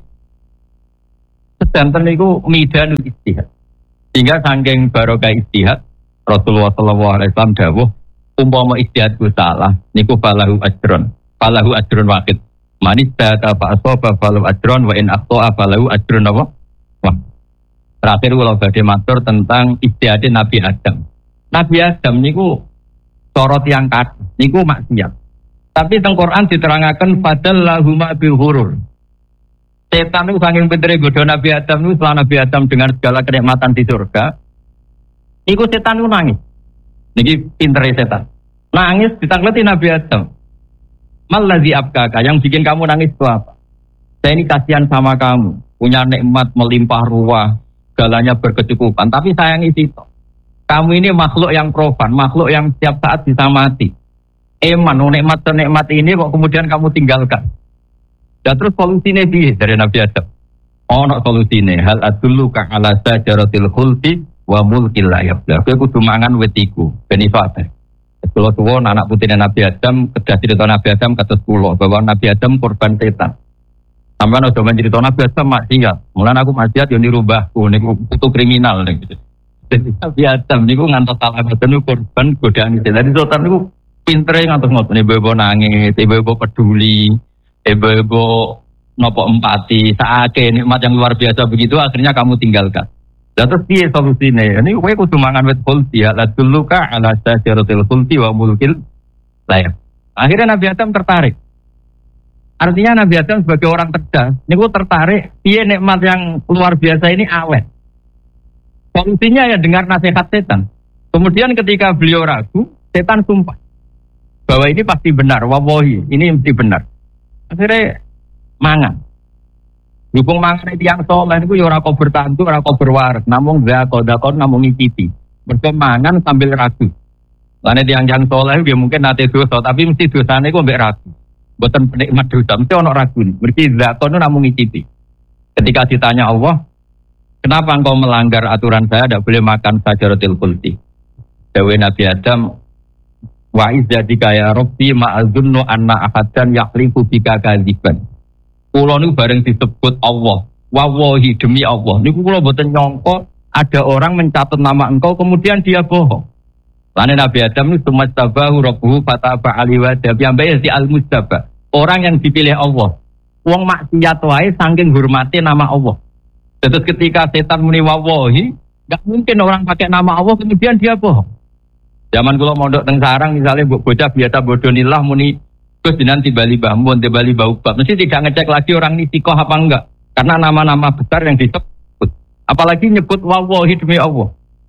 S1: sedanten niku midanul istihad. Sehingga saking barokah istihad Rasulullah sallallahu alaihi wasallam dawuh umpama istihadku salah niku falahu ajrun falahu ajrun wahid manis data fa asaba falahu ajrun wa in akhta falahu ajrun apa wah. Terakhir kula badhe matur tentang istihad Nabi Adam. Nabi Adam niku sorot yang kat niku maksiat. Tapi teng Quran diterangaken fadallahuma bil ghurur. Setan niku saking pintere godho Nabi Adam niku setelah Nabi Adam dengan segala kenikmatan di surga niku setan niku nangis. Niki pintere setan. Nangis ditakleti Nabi Adam. Mallazi abkaka, yang bikin kamu nangis itu apa? Saya ini kasihan sama kamu, punya nikmat melimpah ruah, segalanya berkecukupan, tapi sayang itu. Kamu ini makhluk yang profan, makhluk yang setiap saat bisa mati. Eman, nikmat-nikmat ini kok kemudian kamu tinggalkan. Dan terus solusinya piye dari Nabi Adam? Oh, no solusinya. Hal adulluka ala sajaratil khuldi wa mulkil la yabla. Kowe kudu mangan wetiku, ben iso.
S2: Kula tuwa anak putine Nabi Adam, kedah cerita Nabi Adam kados kula bahwa Nabi Adam korban setan. Sampeyan aja men cerita Nabi Adam maksiat. Mulane aku maksiat yo niru mbahku niku putu kriminal niku. Nabi Adam niku ngantos salah boten korban godaan setan. Dadi setan niku pintere ngantos ngoten ibu-ibu nangis, ibu-ibu peduli, ibu-ibu nopo empati, saake nikmat yang luar biasa begitu akhirnya kamu tinggalkan. Lah terus piye solusine? Ini kowe kudu mangan wit khuldi ya, la duluka ala syajaratil khuldi wa mulkil layak. Akhirnya Nabi Adam tertarik. Artinya Nabi Adam sebagai orang cerdas, niku tertarik piye nikmat yang luar biasa ini awet. Solusinya ya dengar nasihat setan. Kemudian ketika beliau ragu, setan sumpah bahwa ini pasti benar, wallahi, ini mesti benar. Akhirnya mangan. Dukung mangan itu yang soleh itu ya ora kok bertantu, ora kok berwaris, namung zakon zakon namung ngicipi. Mergo mangan sambil ragu. Lane tiang-tiang soleh ya mungkin nate dosa, tapi mesti dosane kok mbek ragu. Mboten penikmat dosa, mesti ana ragu. Mergi zakon namung ngicipi. Ketika ditanya Allah, kenapa engkau melanggar aturan saya tidak boleh makan sajaratil khuldi? Dawe Nabi Adam, wa izzadika ya rabbi ma'azunnu anna ahadan yaqlifu bika kadziban. Kula niku bareng disebut Allah, wallahi demi Allah. Niku kula mboten nyangka ada orang mencatat nama engkau kemudian dia bohong. Lane Nabi Adam niku sumastabahu rabbuhu fataba alaihi wa tabi'ambai si al-mustaba. Orang yang dipilih Allah. Wong maksiat wae saking hormati nama Allah. Terus ketika setan muni wallahi, enggak mungkin orang pakai nama Allah kemudian dia bohong. Zaman kula mondok teng sarang misalnya bocah biasa bodonilah muni terus nanti Bali Bambon, di Bali Baubab. Mesti tidak ngecek lagi orang ini sikoh apa enggak. Karena nama-nama besar yang disebut. Apalagi nyebut wallahi demi Allah.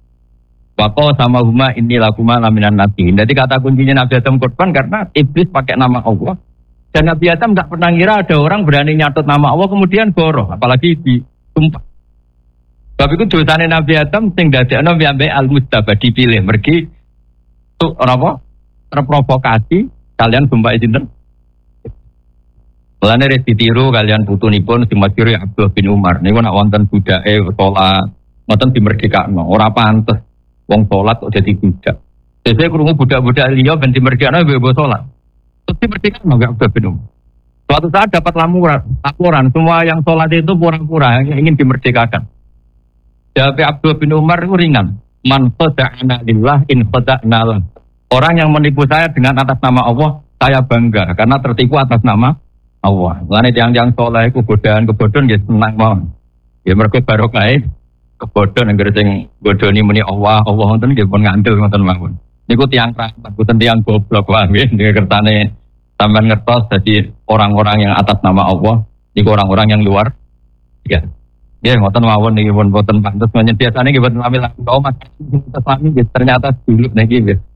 S2: Waqo sama huma inni lakuma laminan nabi. Jadi kata kuncinya Nabi Adam korban karena iblis pakai nama Allah. Dan Nabi Adam tidak pernah ngira ada orang berani nyatut nama Allah kemudian boroh. Apalagi ditumpah. Tapi itu dosanya Nabi Adam sing dadekno ambek al-Mustafa dipilih. Mergi itu apa? Terprovokasi. Kalian sumpah sinten? Mulane res ditiru kalian putunipun sing masyhur Abdullah bin Umar. Niku nek wonten budake salat, ngoten dimerdekakno. Ora pantes wong salat kok dadi budak. Dene krungu budak-budak liya ben dimerdekakno mbek salat. Terus dimerdekakno enggak Abdullah bin Umar. Suatu saat dapat laporan, laporan semua yang salat itu pura-pura yang ingin dimerdekakan. Jawab Abdullah bin Umar itu ringan. Man khada'ana lillah in khada'na lah. Orang yang menipu saya dengan atas nama Allah, saya bangga karena tertipu atas nama Allah. Lain yang-yang soleh itu godaan kebodohan ya senang mawon. Ya mereka barokah kebodohan yang sing bodoni muni Allah, Allah ngoten nggih pun ngandel ngoten mawon. Niku tiyang keramat, boten tiyang goblok wae nggih kertane sampean ngertos dadi orang-orang yang atas nama Allah, niku orang-orang yang luar ya. Ya ngoten mawon niki pun boten pantes menyang biasane nggih boten lamil. Oh mas ternyata dulu niki nggih.